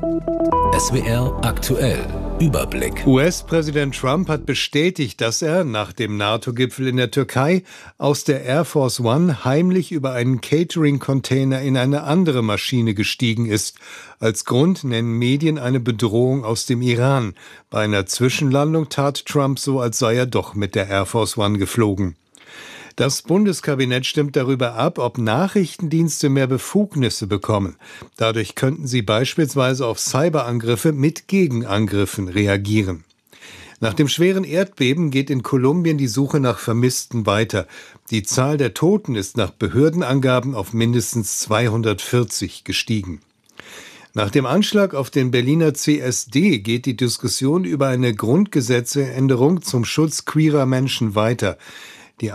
SWR aktuell. Überblick. US-Präsident Trump hat bestätigt, dass er nach dem NATO-Gipfel in der Türkei aus der Air Force One heimlich über einen Catering-Container in eine andere Maschine gestiegen ist. Als Grund nennen Medien eine Bedrohung aus dem Iran. Bei einer Zwischenlandung tat Trump so, als sei er doch mit der Air Force One geflogen. Das Bundeskabinett stimmt darüber ab, ob Nachrichtendienste mehr Befugnisse bekommen. Dadurch könnten sie beispielsweise auf Cyberangriffe mit Gegenangriffen reagieren. Nach dem schweren Erdbeben geht in Kolumbien die Suche nach Vermissten weiter. Die Zahl der Toten ist nach Behördenangaben auf mindestens 240 gestiegen. Nach dem Anschlag auf den Berliner CSD geht die Diskussion über eine Grundgesetzänderung zum Schutz queerer Menschen weiter. Die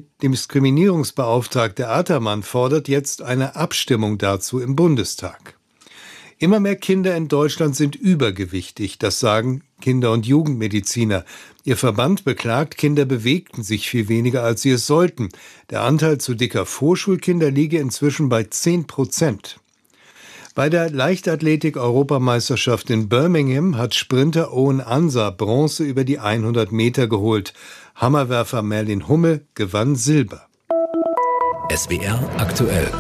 Antidiskriminierungsbeauftragte Attermann fordert jetzt eine Abstimmung dazu im Bundestag. Immer mehr Kinder in Deutschland sind übergewichtig, das sagen Kinder- und Jugendmediziner. Ihr Verband beklagt, Kinder bewegten sich viel weniger, als sie es sollten. Der Anteil zu dicker Vorschulkinder liege inzwischen bei 10%. Bei der Leichtathletik-Europameisterschaft in Birmingham hat Sprinter Owen Ansa Bronze über die 100 Meter geholt. Hammerwerfer Merlin Hummel gewann Silber. SWR aktuell.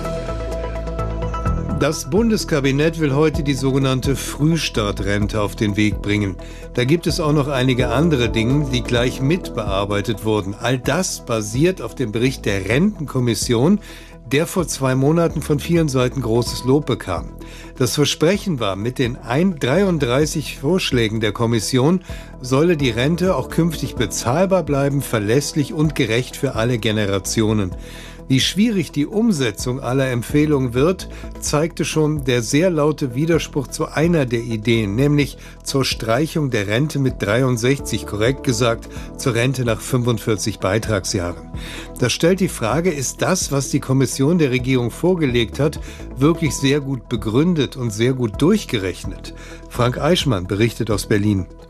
Das Bundeskabinett will heute die sogenannte Frühstartrente auf den Weg bringen. Da gibt es auch noch einige andere Dinge, die gleich mit bearbeitet wurden. All das basiert auf dem Bericht der Rentenkommission, der vor 2 Monaten von vielen Seiten großes Lob bekam. Das Versprechen war, mit den 33 Vorschlägen der Kommission solle die Rente auch künftig bezahlbar bleiben, verlässlich und gerecht für alle Generationen. Wie schwierig die Umsetzung aller Empfehlungen wird, zeigte schon der sehr laute Widerspruch zu einer der Ideen, nämlich zur Streichung der Rente mit 63, korrekt gesagt, zur Rente nach 45 Beitragsjahren. Das stellt die Frage, ist das, was die Kommission der Regierung vorgelegt hat, wirklich sehr gut begründet und sehr gut durchgerechnet? Frank Eichmann berichtet aus Berlin.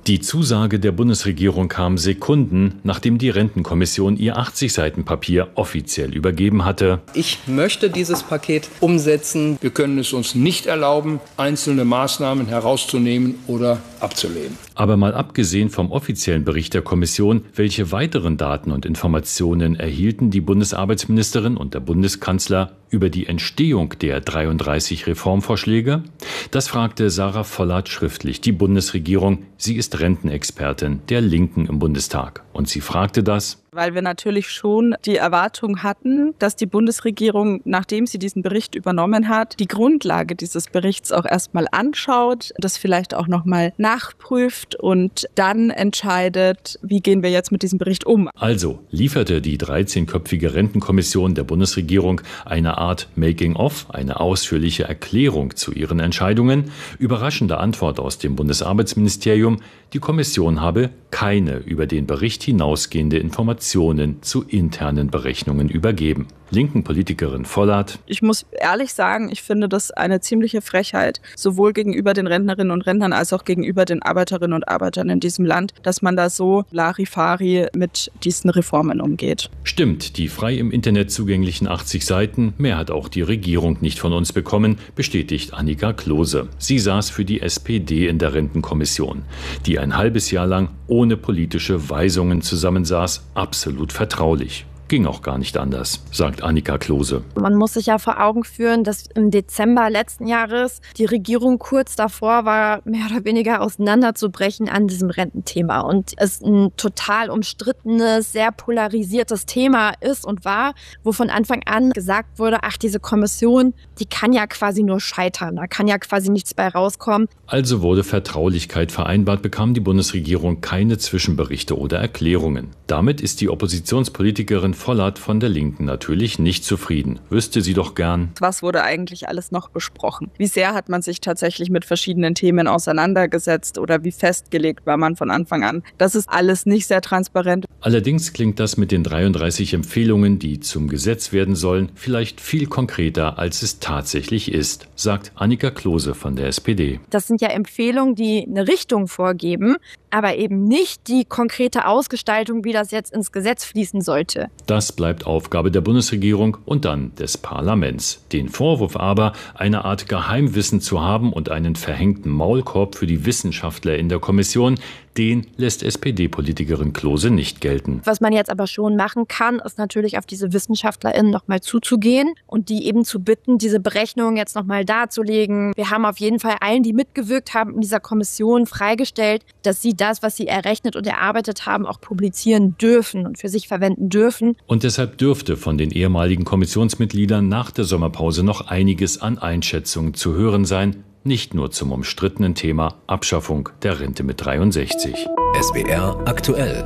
Die Zusage der Bundesregierung kam Sekunden, nachdem die Rentenkommission ihr 80-Seiten-Papier offiziell übergeben hatte. Ich möchte dieses Paket umsetzen. Wir können es uns nicht erlauben, einzelne Maßnahmen herauszunehmen oder abzulehnen. Aber mal abgesehen vom offiziellen Bericht der Kommission, welche weiteren Daten und Informationen erhielten die Bundesarbeitsministerin und der Bundeskanzler über die Entstehung der 33 Reformvorschläge? Das fragte Sarah Vollert schriftlich die Bundesregierung. Sie ist Rentenexpertin der Linken im Bundestag. Und sie fragte das, weil wir natürlich schon die Erwartung hatten, dass die Bundesregierung, nachdem sie diesen Bericht übernommen hat, die Grundlage dieses Berichts auch erstmal anschaut, das vielleicht auch nochmal nachprüft und dann entscheidet, wie gehen wir jetzt mit diesem Bericht um. Also lieferte die 13-köpfige Rentenkommission der Bundesregierung eine Art Making-of, eine ausführliche Erklärung zu ihren Entscheidungen. Überraschende Antwort aus dem Bundesarbeitsministerium: Die Kommission habe keine über den Bericht hinausgehende Informationen zu internen Berechnungen übergeben. Linken Politikerin Vollert: Ich muss ehrlich sagen, ich finde das eine ziemliche Frechheit, sowohl gegenüber den Rentnerinnen und Rentnern als auch gegenüber den Arbeiterinnen und Arbeitern in diesem Land, dass man da so Larifari mit diesen Reformen umgeht. Stimmt, die frei im Internet zugänglichen 80 Seiten, mehr hat auch die Regierung nicht von uns bekommen, bestätigt Annika Klose. Sie saß für die SPD in der Rentenkommission, die ein halbes Jahr lang ohne politische Weisungen zusammensaß, absolut vertraulich. Ging auch gar nicht anders, sagt Annika Klose. Man muss sich ja vor Augen führen, dass im Dezember letzten Jahres die Regierung kurz davor war, mehr oder weniger auseinanderzubrechen an diesem Rententhema. Und es ein total umstrittenes, sehr polarisiertes Thema ist und war, wo von Anfang an gesagt wurde, ach, diese Kommission, die kann ja quasi nur scheitern, da kann ja quasi nichts bei rauskommen. Also wurde Vertraulichkeit vereinbart, bekam die Bundesregierung keine Zwischenberichte oder Erklärungen. Damit ist die Oppositionspolitikerin Vollert von der Linken natürlich nicht zufrieden. Wüsste sie doch gern. Was wurde eigentlich alles noch besprochen? Wie sehr hat man sich tatsächlich mit verschiedenen Themen auseinandergesetzt oder wie festgelegt war man von Anfang an? Das ist alles nicht sehr transparent. Allerdings klingt das mit den 33 Empfehlungen, die zum Gesetz werden sollen, vielleicht viel konkreter, als es tatsächlich ist, sagt Annika Klose von der SPD. Das sind ja Empfehlungen, die eine Richtung vorgeben, aber eben nicht die konkrete Ausgestaltung, wie das jetzt ins Gesetz fließen sollte. Das bleibt Aufgabe der Bundesregierung und dann des Parlaments. Den Vorwurf aber, eine Art Geheimwissen zu haben und einen verhängten Maulkorb für die Wissenschaftler in der Kommission, den lässt SPD-Politikerin Klose nicht gelten. Was man jetzt aber schon machen kann, ist natürlich auf diese WissenschaftlerInnen nochmal zuzugehen und die eben zu bitten, diese Berechnungen jetzt nochmal darzulegen. Wir haben auf jeden Fall allen, die mitgewirkt haben in dieser Kommission, freigestellt, dass sie das, was sie errechnet und erarbeitet haben, auch publizieren dürfen und für sich verwenden dürfen. Und deshalb dürfte von den ehemaligen Kommissionsmitgliedern nach der Sommerpause noch einiges an Einschätzungen zu hören sein, nicht nur zum umstrittenen Thema Abschaffung der Rente mit 63. SWR aktuell.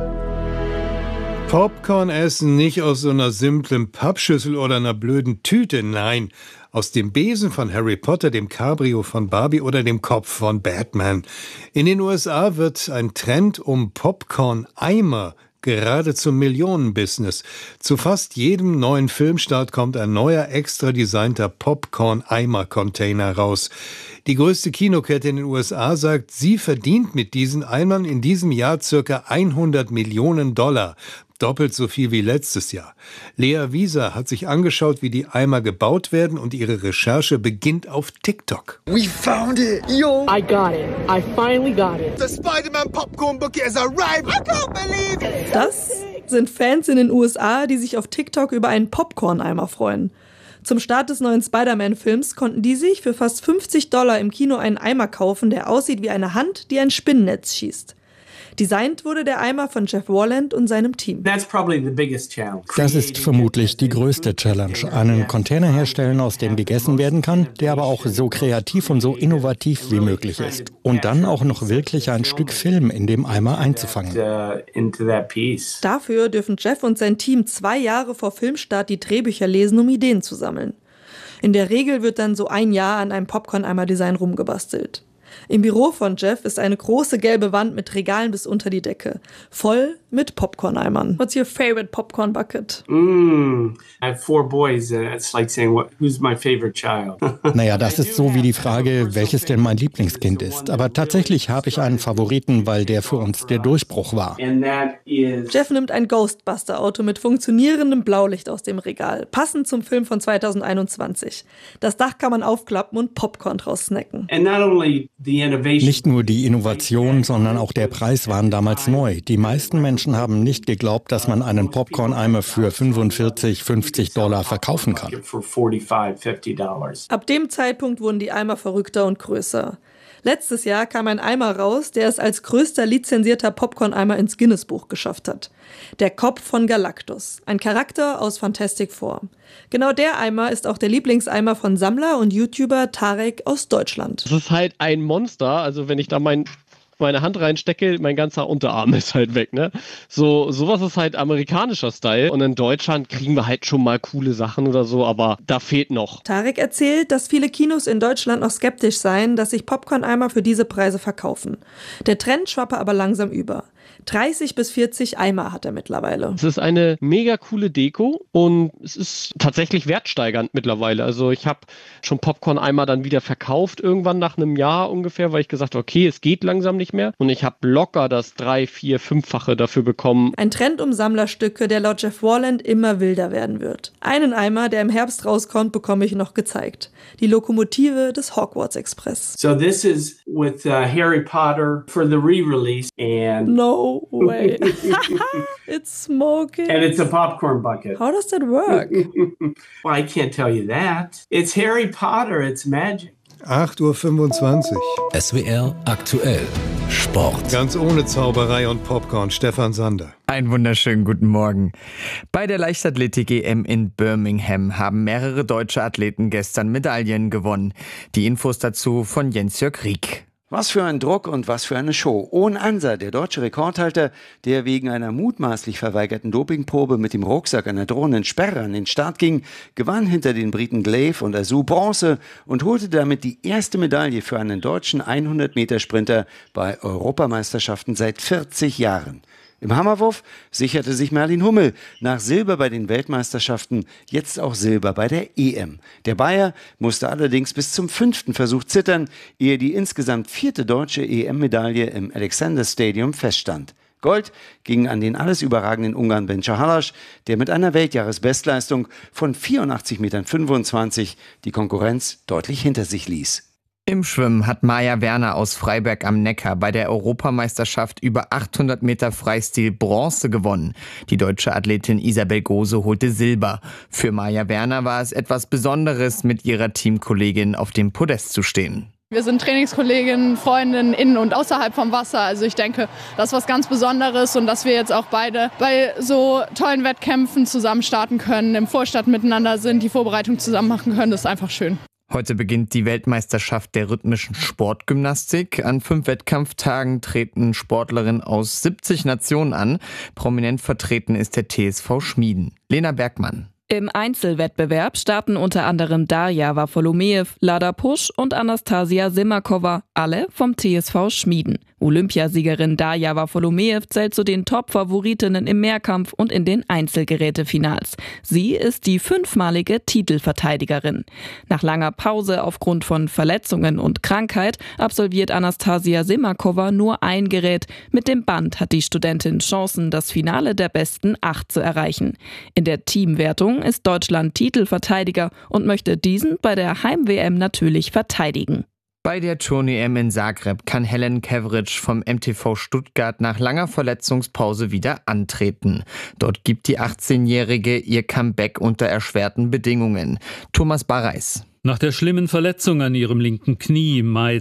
Popcorn essen nicht aus so einer simplen Pappschüssel oder einer blöden Tüte, nein, aus dem Besen von Harry Potter, dem Cabrio von Barbie oder dem Kopf von Batman. In den USA wird ein Trend um Popcorn-Eimer gerade zum Millionenbusiness. Zu fast jedem neuen Filmstart kommt ein neuer, extra designter Popcorn-Eimer-Container raus. Die größte Kinokette in den USA sagt, sie verdient mit diesen Eimern in diesem Jahr ca. $100 Millionen. Doppelt so viel wie letztes Jahr. Lea Wieser hat sich angeschaut, wie die Eimer gebaut werden, und ihre Recherche beginnt auf TikTok. We found it! Yo! I got it. I finally got it. The Spider-Man popcorn bucket has arrived! I can't believe it! Das sind Fans in den USA, die sich auf TikTok über einen Popcorn-Eimer freuen. Zum Start des neuen Spider-Man-Films konnten die sich für fast $50 im Kino einen Eimer kaufen, der aussieht wie eine Hand, die ein Spinnennetz schießt. Designt wurde der Eimer von Jeff Warland und seinem Team. Das ist vermutlich die größte Challenge. Einen Container herstellen, aus dem gegessen werden kann, der aber auch so kreativ und so innovativ wie möglich ist. Und dann auch noch wirklich ein Stück Film in dem Eimer einzufangen. Dafür dürfen Jeff und sein Team 2 Jahre vor Filmstart die Drehbücher lesen, um Ideen zu sammeln. In der Regel wird dann so ein Jahr an einem Popcorn-Eimer-Design rumgebastelt. Im Büro von Jeff ist eine große gelbe Wand mit Regalen bis unter die Decke, voll mit Popcorn-Eimern. What's your favorite popcorn bucket? I have 4 boys. It's like saying, who's my favorite child? Naja, das ist so wie die Frage, welches denn mein Lieblingskind ist. Aber tatsächlich habe ich einen Favoriten, weil der für uns der Durchbruch war. Jeff nimmt ein Ghostbuster-Auto mit funktionierendem Blaulicht aus dem Regal, passend zum Film von 2021. Das Dach kann man aufklappen und Popcorn draus snacken. Nicht nur die Innovation, sondern auch der Preis waren damals neu. Die meisten Menschen haben nicht geglaubt, dass man einen Popcorn-Eimer für $45-50 verkaufen kann. Ab dem Zeitpunkt wurden die Eimer verrückter und größer. Letztes Jahr kam ein Eimer raus, der es als größter lizenzierter Popcorn-Eimer ins Guinness-Buch geschafft hat. Der Kopf von Galactus, ein Charakter aus Fantastic Four. Genau der Eimer ist auch der Lieblingseimer von Sammler und YouTuber Tarek aus Deutschland. Das ist halt ein Monster, also wenn ich da meine Hand reinstecke, mein ganzer Unterarm ist halt weg, ne? Sowas ist halt amerikanischer Style und in Deutschland kriegen wir halt schon mal coole Sachen oder so, aber da fehlt noch. Tarek erzählt, dass viele Kinos in Deutschland noch skeptisch seien, dass sich Popcorn-Eimer für diese Preise verkaufen. Der Trend schwappe aber langsam über. 30 bis 40 Eimer hat er mittlerweile. Es ist eine mega coole Deko und es ist tatsächlich wertsteigernd mittlerweile. Also ich habe schon Popcorn-Eimer dann wieder verkauft, irgendwann nach einem Jahr ungefähr, weil ich gesagt habe, okay, es geht langsam nicht mehr. Und ich habe locker das 3-, 4-, 5-fache dafür bekommen. Ein Trend um Sammlerstücke, der laut Jeff Warland immer wilder werden wird. Einen Eimer, der im Herbst rauskommt, bekomme ich noch gezeigt. Die Lokomotive des Hogwarts Express. So this is with Harry Potter for the re-release and... No way. It's smoking. And it's a popcorn bucket. How does that work? Well, I can't tell you that. It's Harry Potter, it's magic. 8:25 Uhr. SWR aktuell. Sport. Ganz ohne Zauberei und Popcorn. Stefan Sander. Einen wunderschönen guten Morgen. Bei der Leichtathletik-EM in Birmingham haben mehrere deutsche Athleten gestern Medaillen gewonnen. Die Infos dazu von Jens-Jörg Rieck. Was für ein Druck und was für eine Show. Owen Anser, der deutsche Rekordhalter, der wegen einer mutmaßlich verweigerten Dopingprobe mit dem Rucksack einer drohenden Sperre an den Start ging, gewann hinter den Briten Glaive und Azou Bronze und holte damit die erste Medaille für einen deutschen 100-Meter-Sprinter bei Europameisterschaften seit 40 Jahren. Im Hammerwurf sicherte sich Merlin Hummel nach Silber bei den Weltmeisterschaften jetzt auch Silber bei der EM. Der Bayer musste allerdings bis zum 5. Versuch zittern, ehe die insgesamt 4. deutsche EM-Medaille im Alexander Stadium feststand. Gold ging an den alles überragenden Ungarn Benca Halas, der mit einer Weltjahresbestleistung von 84,25 Metern die Konkurrenz deutlich hinter sich ließ. Im Schwimmen hat Maja Werner aus Freiberg am Neckar bei der Europameisterschaft über 800 Meter Freistil Bronze gewonnen. Die deutsche Athletin Isabel Gose holte Silber. Für Maja Werner war es etwas Besonderes, mit ihrer Teamkollegin auf dem Podest zu stehen. Wir sind Trainingskolleginnen, Freundinnen in und außerhalb vom Wasser. Also ich denke, das ist was ganz Besonderes und dass wir jetzt auch beide bei so tollen Wettkämpfen zusammen starten können, im Vorstand miteinander sind, die Vorbereitung zusammen machen können, das ist einfach schön. Heute beginnt die Weltmeisterschaft der rhythmischen Sportgymnastik. An 5 Wettkampftagen treten Sportlerinnen aus 70 Nationen an. Prominent vertreten ist der TSV Schmieden. Lena Bergmann. Im Einzelwettbewerb starten unter anderem Darja Wafolomejew, Lada Pusch und Anastasia Simakova, alle vom TSV Schmieden. Olympiasiegerin Darja Wafolomejew zählt zu den Top-Favoritinnen im Mehrkampf und in den Einzelgerätefinals. Sie ist die 5-malige Titelverteidigerin. Nach langer Pause aufgrund von Verletzungen und Krankheit absolviert Anastasia Simakova nur ein Gerät. Mit dem Band hat die Studentin Chancen, das Finale der besten 8 zu erreichen. In der Teamwertung ist Deutschland Titelverteidiger und möchte diesen bei der Heim-WM natürlich verteidigen. Bei der Turn-EM in Zagreb kann Helen Kevric vom MTV Stuttgart nach langer Verletzungspause wieder antreten. Dort gibt die 18-Jährige ihr Comeback unter erschwerten Bedingungen. Thomas Barreis. Nach der schlimmen Verletzung an ihrem linken Knie im Mai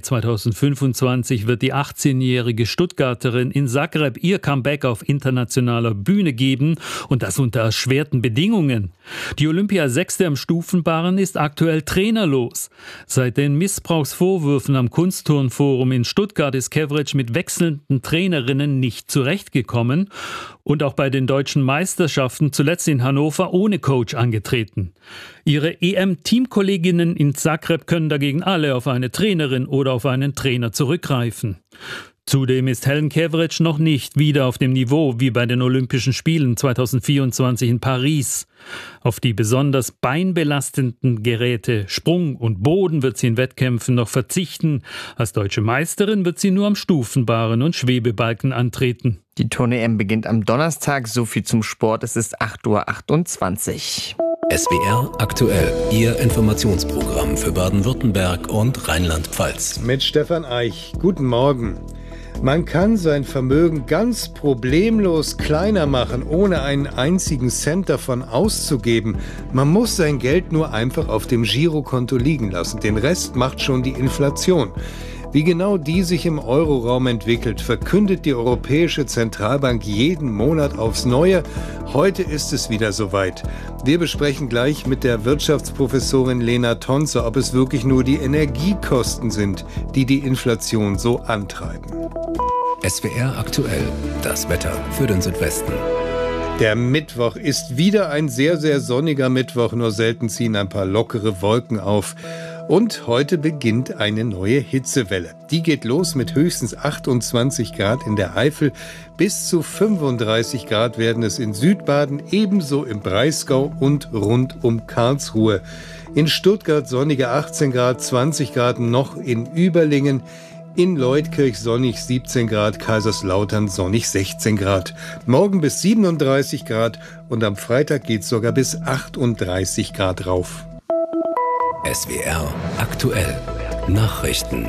2025 wird die 18-jährige Stuttgarterin in Zagreb ihr Comeback auf internationaler Bühne geben und das unter erschwerten Bedingungen. Die Olympia-Sechste am Stufenbarren ist aktuell trainerlos. Seit den Missbrauchsvorwürfen am Kunstturnforum in Stuttgart ist Kevric mit wechselnden Trainerinnen nicht zurechtgekommen und auch bei den deutschen Meisterschaften zuletzt in Hannover ohne Coach angetreten. Ihre EM-Teamkolleginnen Spielen in Zagreb können dagegen alle auf eine Trainerin oder auf einen Trainer zurückgreifen. Zudem ist Helen Kevric noch nicht wieder auf dem Niveau wie bei den Olympischen Spielen 2024 in Paris. Auf die besonders beinbelastenden Geräte Sprung und Boden wird sie in Wettkämpfen noch verzichten. Als deutsche Meisterin wird sie nur am Stufenbaren und Schwebebalken antreten. Die Turn-EM beginnt am Donnerstag. So viel zum Sport. Es ist 8:28 Uhr. SWR aktuell, Ihr Informationsprogramm für Baden-Württemberg und Rheinland-Pfalz. Mit Stefan Eich. Guten Morgen. Man kann sein Vermögen ganz problemlos kleiner machen, ohne einen einzigen Cent davon auszugeben. Man muss sein Geld nur einfach auf dem Girokonto liegen lassen. Den Rest macht schon die Inflation. Wie genau die sich im Euroraum entwickelt, verkündet die Europäische Zentralbank jeden Monat aufs Neue. Heute ist es wieder soweit. Wir besprechen gleich mit der Wirtschaftsprofessorin Lena Tonzer, ob es wirklich nur die Energiekosten sind, die die Inflation so antreiben. SWR aktuell, das Wetter für den Südwesten. Der Mittwoch ist wieder ein sehr, sehr sonniger Mittwoch, nur selten ziehen ein paar lockere Wolken auf. Und heute beginnt eine neue Hitzewelle. Die geht los mit höchstens 28 Grad in der Eifel. Bis zu 35 Grad werden es in Südbaden, ebenso im Breisgau und rund um Karlsruhe. In Stuttgart sonnige 18 Grad, 20 Grad noch in Überlingen. In Leutkirch sonnig 17 Grad, Kaiserslautern sonnig 16 Grad. Morgen bis 37 Grad und am Freitag geht's sogar bis 38 Grad rauf. SWR aktuell. Nachrichten.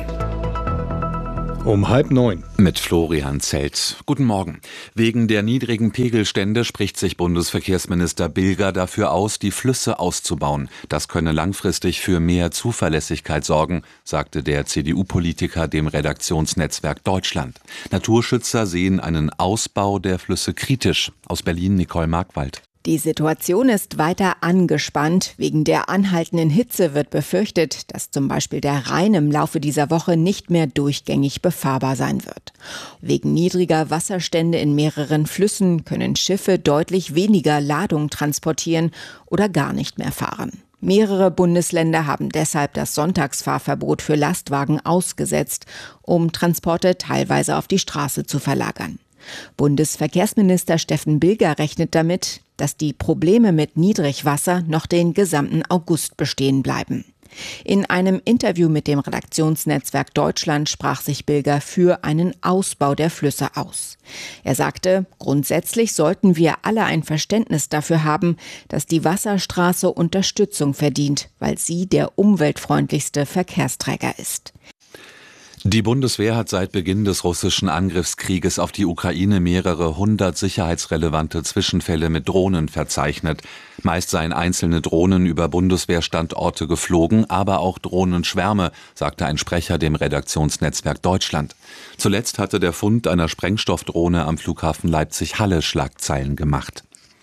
Um 8:30. Mit Florian Zelt. Guten Morgen. Wegen der niedrigen Pegelstände spricht sich Bundesverkehrsminister Bilger dafür aus, die Flüsse auszubauen. Das könne langfristig für mehr Zuverlässigkeit sorgen, sagte der CDU-Politiker dem Redaktionsnetzwerk Deutschland. Naturschützer sehen einen Ausbau der Flüsse kritisch. Aus Berlin Nicole Markwald. Die Situation ist weiter angespannt. Wegen der anhaltenden Hitze wird befürchtet, dass zum Beispiel der Rhein im Laufe dieser Woche nicht mehr durchgängig befahrbar sein wird. Wegen niedriger Wasserstände in mehreren Flüssen können Schiffe deutlich weniger Ladung transportieren oder gar nicht mehr fahren. Mehrere Bundesländer haben deshalb das Sonntagsfahrverbot für Lastwagen ausgesetzt, um Transporte teilweise auf die Straße zu verlagern. Bundesverkehrsminister Steffen Bilger rechnet damit, dass die Probleme mit Niedrigwasser noch den gesamten August bestehen bleiben. In einem Interview mit dem Redaktionsnetzwerk Deutschland sprach sich Bilger für einen Ausbau der Flüsse aus. Er sagte, grundsätzlich sollten wir alle ein Verständnis dafür haben, dass die Wasserstraße Unterstützung verdient, weil sie der umweltfreundlichste Verkehrsträger ist. Die Bundeswehr hat seit Beginn des russischen Angriffskrieges auf die Ukraine mehrere hundert sicherheitsrelevante Zwischenfälle mit Drohnen verzeichnet. Meist seien einzelne Drohnen über Bundeswehrstandorte geflogen, aber auch Drohnenschwärme, sagte ein Sprecher dem Redaktionsnetzwerk Deutschland. Zuletzt hatte der Fund einer Sprengstoffdrohne am Flughafen Leipzig-Halle Schlagzeilen gemacht.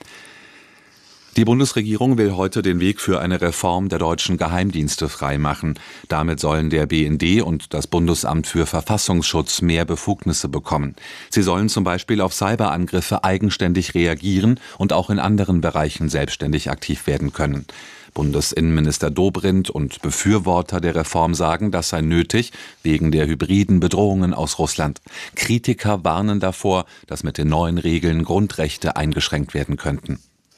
Die Bundesregierung will heute den Weg für eine Reform der deutschen Geheimdienste freimachen. Damit sollen der BND und das Bundesamt für Verfassungsschutz mehr Befugnisse bekommen. Sie sollen zum Beispiel auf Cyberangriffe eigenständig reagieren und auch in anderen Bereichen selbstständig aktiv werden können. Bundesinnenminister Dobrindt und Befürworter der Reform sagen, das sei nötig wegen der hybriden Bedrohungen aus Russland. Kritiker warnen davor, dass mit den neuen Regeln Grundrechte eingeschränkt werden könnten.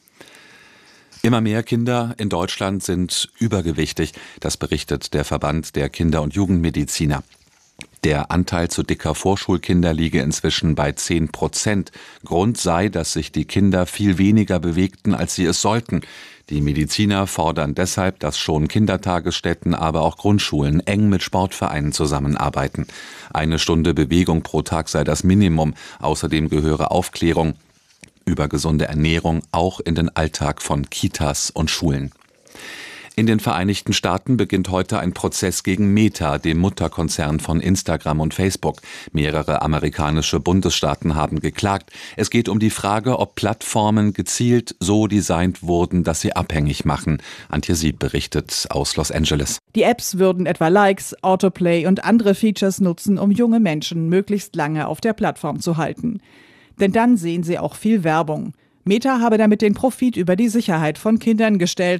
Immer mehr Kinder in Deutschland sind übergewichtig, das berichtet der Verband der Kinder- und Jugendmediziner. Der Anteil zu dicker Vorschulkinder liege inzwischen bei 10%. Grund sei, dass sich die Kinder viel weniger bewegten, als sie es sollten. Die Mediziner fordern deshalb, dass schon Kindertagesstätten, aber auch Grundschulen eng mit Sportvereinen zusammenarbeiten. 1 Stunde Bewegung pro Tag sei das Minimum. Außerdem gehöre Aufklärung über gesunde Ernährung auch in den Alltag von Kitas und Schulen. In den Vereinigten Staaten beginnt heute ein Prozess gegen Meta, dem Mutterkonzern von Instagram und Facebook. Mehrere amerikanische Bundesstaaten haben geklagt. Es geht um die Frage, ob Plattformen gezielt so designt wurden, dass sie abhängig machen. Antje Sieb berichtet aus Los Angeles. Die Apps würden etwa Likes, Autoplay und andere Features nutzen, um junge Menschen möglichst lange auf der Plattform zu halten. Denn dann sehen sie auch viel Werbung. Meta habe damit den Profit über die Sicherheit von Kindern gestellt,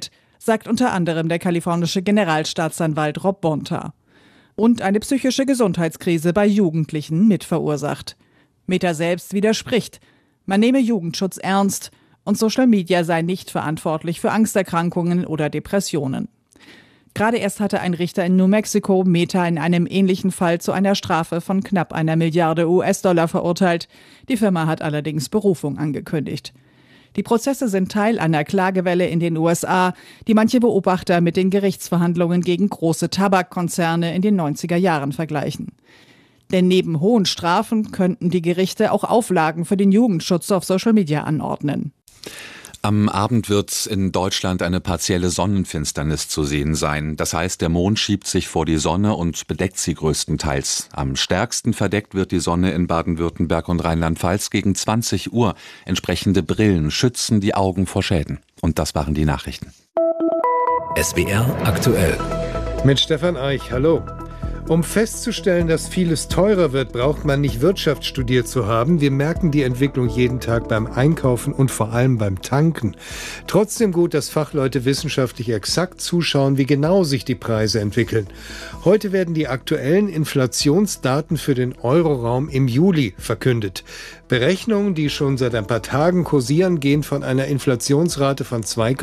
sagt unter anderem der kalifornische Generalstaatsanwalt Rob Bonta. Und eine psychische Gesundheitskrise bei Jugendlichen mitverursacht. Meta selbst widerspricht. Man nehme Jugendschutz ernst und Social Media sei nicht verantwortlich für Angsterkrankungen oder Depressionen. Gerade erst hatte ein Richter in New Mexico Meta in einem ähnlichen Fall zu einer Strafe von knapp 1 Milliarde US-Dollar verurteilt. Die Firma hat allerdings Berufung angekündigt. Die Prozesse sind Teil einer Klagewelle in den USA, die manche Beobachter mit den Gerichtsverhandlungen gegen große Tabakkonzerne in den 90er Jahren vergleichen. Denn neben hohen Strafen könnten die Gerichte auch Auflagen für den Jugendschutz auf Social Media anordnen. Am Abend wird in Deutschland eine partielle Sonnenfinsternis zu sehen sein. Das heißt, der Mond schiebt sich vor die Sonne und bedeckt sie größtenteils. Am stärksten verdeckt wird die Sonne in Baden-Württemberg und Rheinland-Pfalz gegen 20 Uhr. Entsprechende Brillen schützen die Augen vor Schäden. Und das waren die Nachrichten. SWR aktuell. Mit Stefan Eich, hallo. Um festzustellen, dass vieles teurer wird, braucht man nicht Wirtschaft studiert zu haben. Wir merken die Entwicklung jeden Tag beim Einkaufen und vor allem beim Tanken. Trotzdem gut, dass Fachleute wissenschaftlich exakt zuschauen, wie genau sich die Preise entwickeln. Heute werden die aktuellen Inflationsdaten für den Euroraum im Juli verkündet. Berechnungen, die schon seit ein paar Tagen kursieren, gehen von einer Inflationsrate von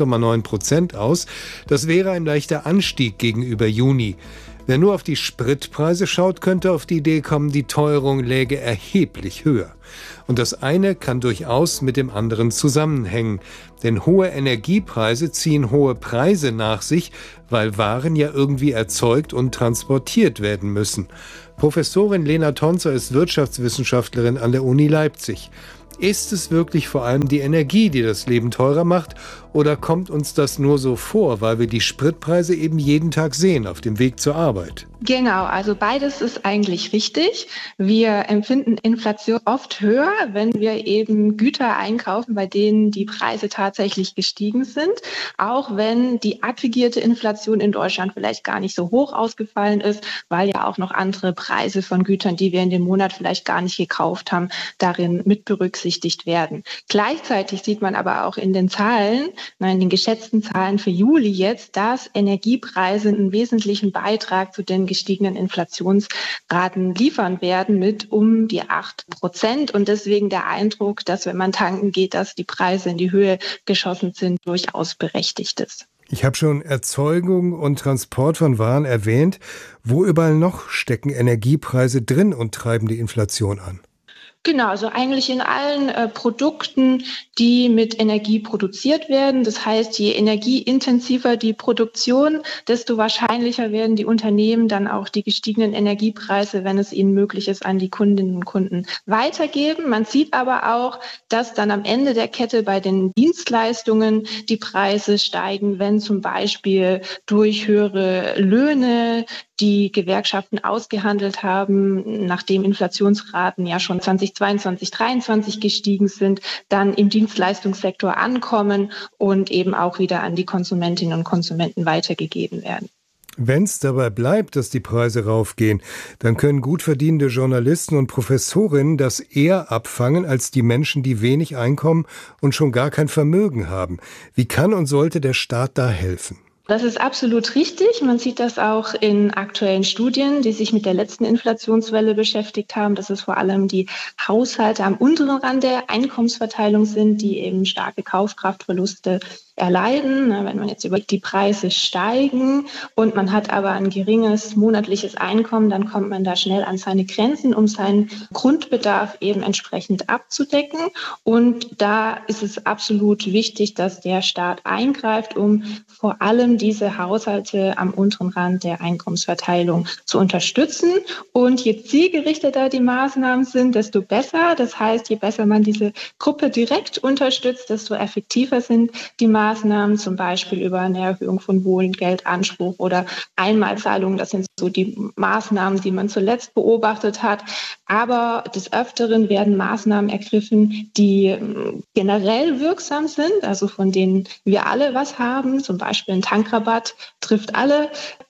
2,9% aus. Das wäre ein leichter Anstieg gegenüber Juni. Wer nur auf die Spritpreise schaut, könnte auf die Idee kommen, die Teuerung läge erheblich höher. Und das eine kann durchaus mit dem anderen zusammenhängen. Denn hohe Energiepreise ziehen hohe Preise nach sich, weil Waren ja irgendwie erzeugt und transportiert werden müssen. Professorin Lena Tonzer ist Wirtschaftswissenschaftlerin an der Uni Leipzig. Ist es wirklich vor allem die Energie, die das Leben teurer macht, oder kommt uns das nur so vor, weil wir die Spritpreise eben jeden Tag sehen auf dem Weg zur Arbeit? Genau, also beides ist eigentlich richtig. Wir empfinden Inflation oft höher, wenn wir eben Güter einkaufen, bei denen die Preise tatsächlich gestiegen sind. Auch wenn die aggregierte Inflation in Deutschland vielleicht gar nicht so hoch ausgefallen ist, weil ja auch noch andere Preise von Gütern, die wir in dem Monat vielleicht gar nicht gekauft haben, darin mit berücksichtigt werden. Gleichzeitig sieht man aber auch in den Zahlen, in den geschätzten Zahlen für Juli jetzt, dass Energiepreise einen wesentlichen Beitrag zu den gestiegenen Inflationsraten liefern werden mit um die 8%. Und deswegen der Eindruck, dass wenn man tanken geht, dass die Preise in die Höhe geschossen sind, durchaus berechtigt ist. Ich habe schon Erzeugung und Transport von Waren erwähnt. Wo überall noch stecken Energiepreise drin und treiben die Inflation an? Genau, also eigentlich in allen Produkten, die mit Energie produziert werden. Das heißt, je energieintensiver die Produktion, desto wahrscheinlicher werden die Unternehmen dann auch die gestiegenen Energiepreise, wenn es ihnen möglich ist, an die Kundinnen und Kunden weitergeben. Man sieht aber auch, dass dann am Ende der Kette bei den Dienstleistungen die Preise steigen, wenn zum Beispiel durch höhere Löhne die Gewerkschaften ausgehandelt haben, nachdem Inflationsraten ja schon 2022, 2023 gestiegen sind, dann im Dienstleistungssektor ankommen und eben auch wieder an die Konsumentinnen und Konsumenten weitergegeben werden. Wenn es dabei bleibt, dass die Preise raufgehen, dann können gut verdienende Journalisten und Professorinnen das eher abfangen als die Menschen, die wenig Einkommen und schon gar kein Vermögen haben. Wie kann und sollte der Staat da helfen? Das ist absolut richtig. Man sieht das auch in aktuellen Studien, die sich mit der letzten Inflationswelle beschäftigt haben, dass es vor allem die Haushalte am unteren Rand der Einkommensverteilung sind, die eben starke Kaufkraftverluste erleiden. Wenn man jetzt über die Preise steigen und man hat aber ein geringes monatliches Einkommen, dann kommt man da schnell an seine Grenzen, um seinen Grundbedarf eben entsprechend abzudecken. Und da ist es absolut wichtig, dass der Staat eingreift, um vor allem diese Haushalte am unteren Rand der Einkommensverteilung zu unterstützen. Und je zielgerichteter die Maßnahmen sind, desto besser. Das heißt, je besser man diese Gruppe direkt unterstützt, desto effektiver sind die Maßnahmen, zum Beispiel über eine Erhöhung von Wohngeldanspruch oder Einmalzahlungen. Das sind so die Maßnahmen, die man zuletzt beobachtet hat. Aber des Öfteren werden Maßnahmen ergriffen, die generell wirksam sind, also von denen wir alle was haben. Zum Beispiel ein Tankrabatt trifft alle.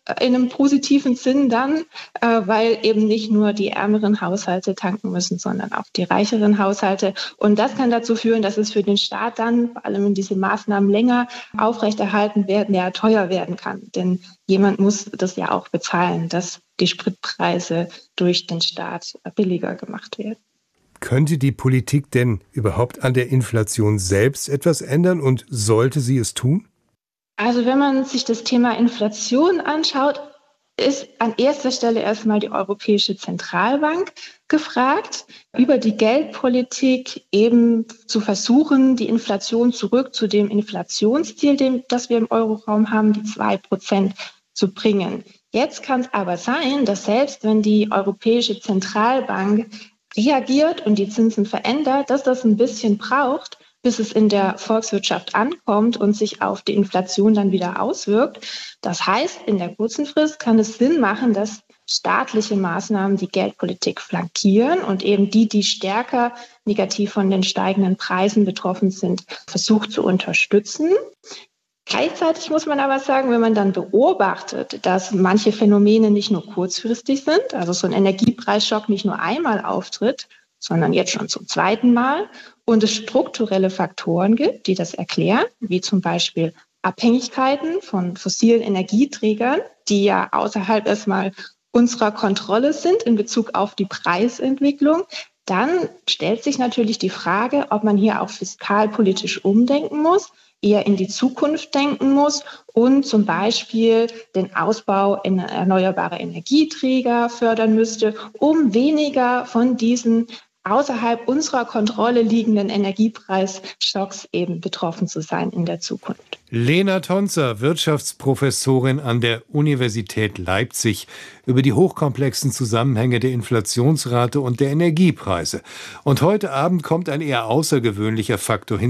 in einem positiven Sinn dann, weil eben nicht nur die ärmeren Haushalte tanken müssen, sondern auch die reicheren Haushalte. Und das kann dazu führen, dass es für den Staat dann, vor allem wenn diese Maßnahmen länger aufrechterhalten werden, ja teuer werden kann. Denn jemand muss das ja auch bezahlen, dass die Spritpreise durch den Staat billiger gemacht werden. Könnte die Politik denn überhaupt an der Inflation selbst etwas ändern und sollte sie es tun? Also wenn man sich das Thema Inflation anschaut, ist an erster Stelle erstmal die Europäische Zentralbank gefragt, über die Geldpolitik eben zu versuchen, die Inflation zurück zu dem Inflationsziel, das wir im Euroraum haben, die 2% zu bringen. Jetzt kann es aber sein, dass selbst wenn die Europäische Zentralbank reagiert und die Zinsen verändert, dass das ein bisschen braucht, bis es in der Volkswirtschaft ankommt und sich auf die Inflation dann wieder auswirkt. Das heißt, in der kurzen Frist kann es Sinn machen, dass staatliche Maßnahmen die Geldpolitik flankieren und eben die stärker negativ von den steigenden Preisen betroffen sind, versucht zu unterstützen. Gleichzeitig muss man aber sagen, wenn man dann beobachtet, dass manche Phänomene nicht nur kurzfristig sind, also so ein Energiepreisschock nicht nur einmal auftritt, sondern jetzt schon zum zweiten Mal und es strukturelle Faktoren gibt, die das erklären, wie zum Beispiel Abhängigkeiten von fossilen Energieträgern, die ja außerhalb erstmal unserer Kontrolle sind in Bezug auf die Preisentwicklung, dann stellt sich natürlich die Frage, ob man hier auch fiskalpolitisch umdenken muss, eher in die Zukunft denken muss und zum Beispiel den Ausbau in erneuerbare Energieträger fördern müsste, um weniger von diesen außerhalb unserer Kontrolle liegenden Energiepreisschocks eben betroffen zu sein in der Zukunft. Lena Tonzer, Wirtschaftsprofessorin an der Universität Leipzig, über die hochkomplexen Zusammenhänge der Inflationsrate und der Energiepreise. Und heute Abend kommt ein eher außergewöhnlicher Faktor hinzu.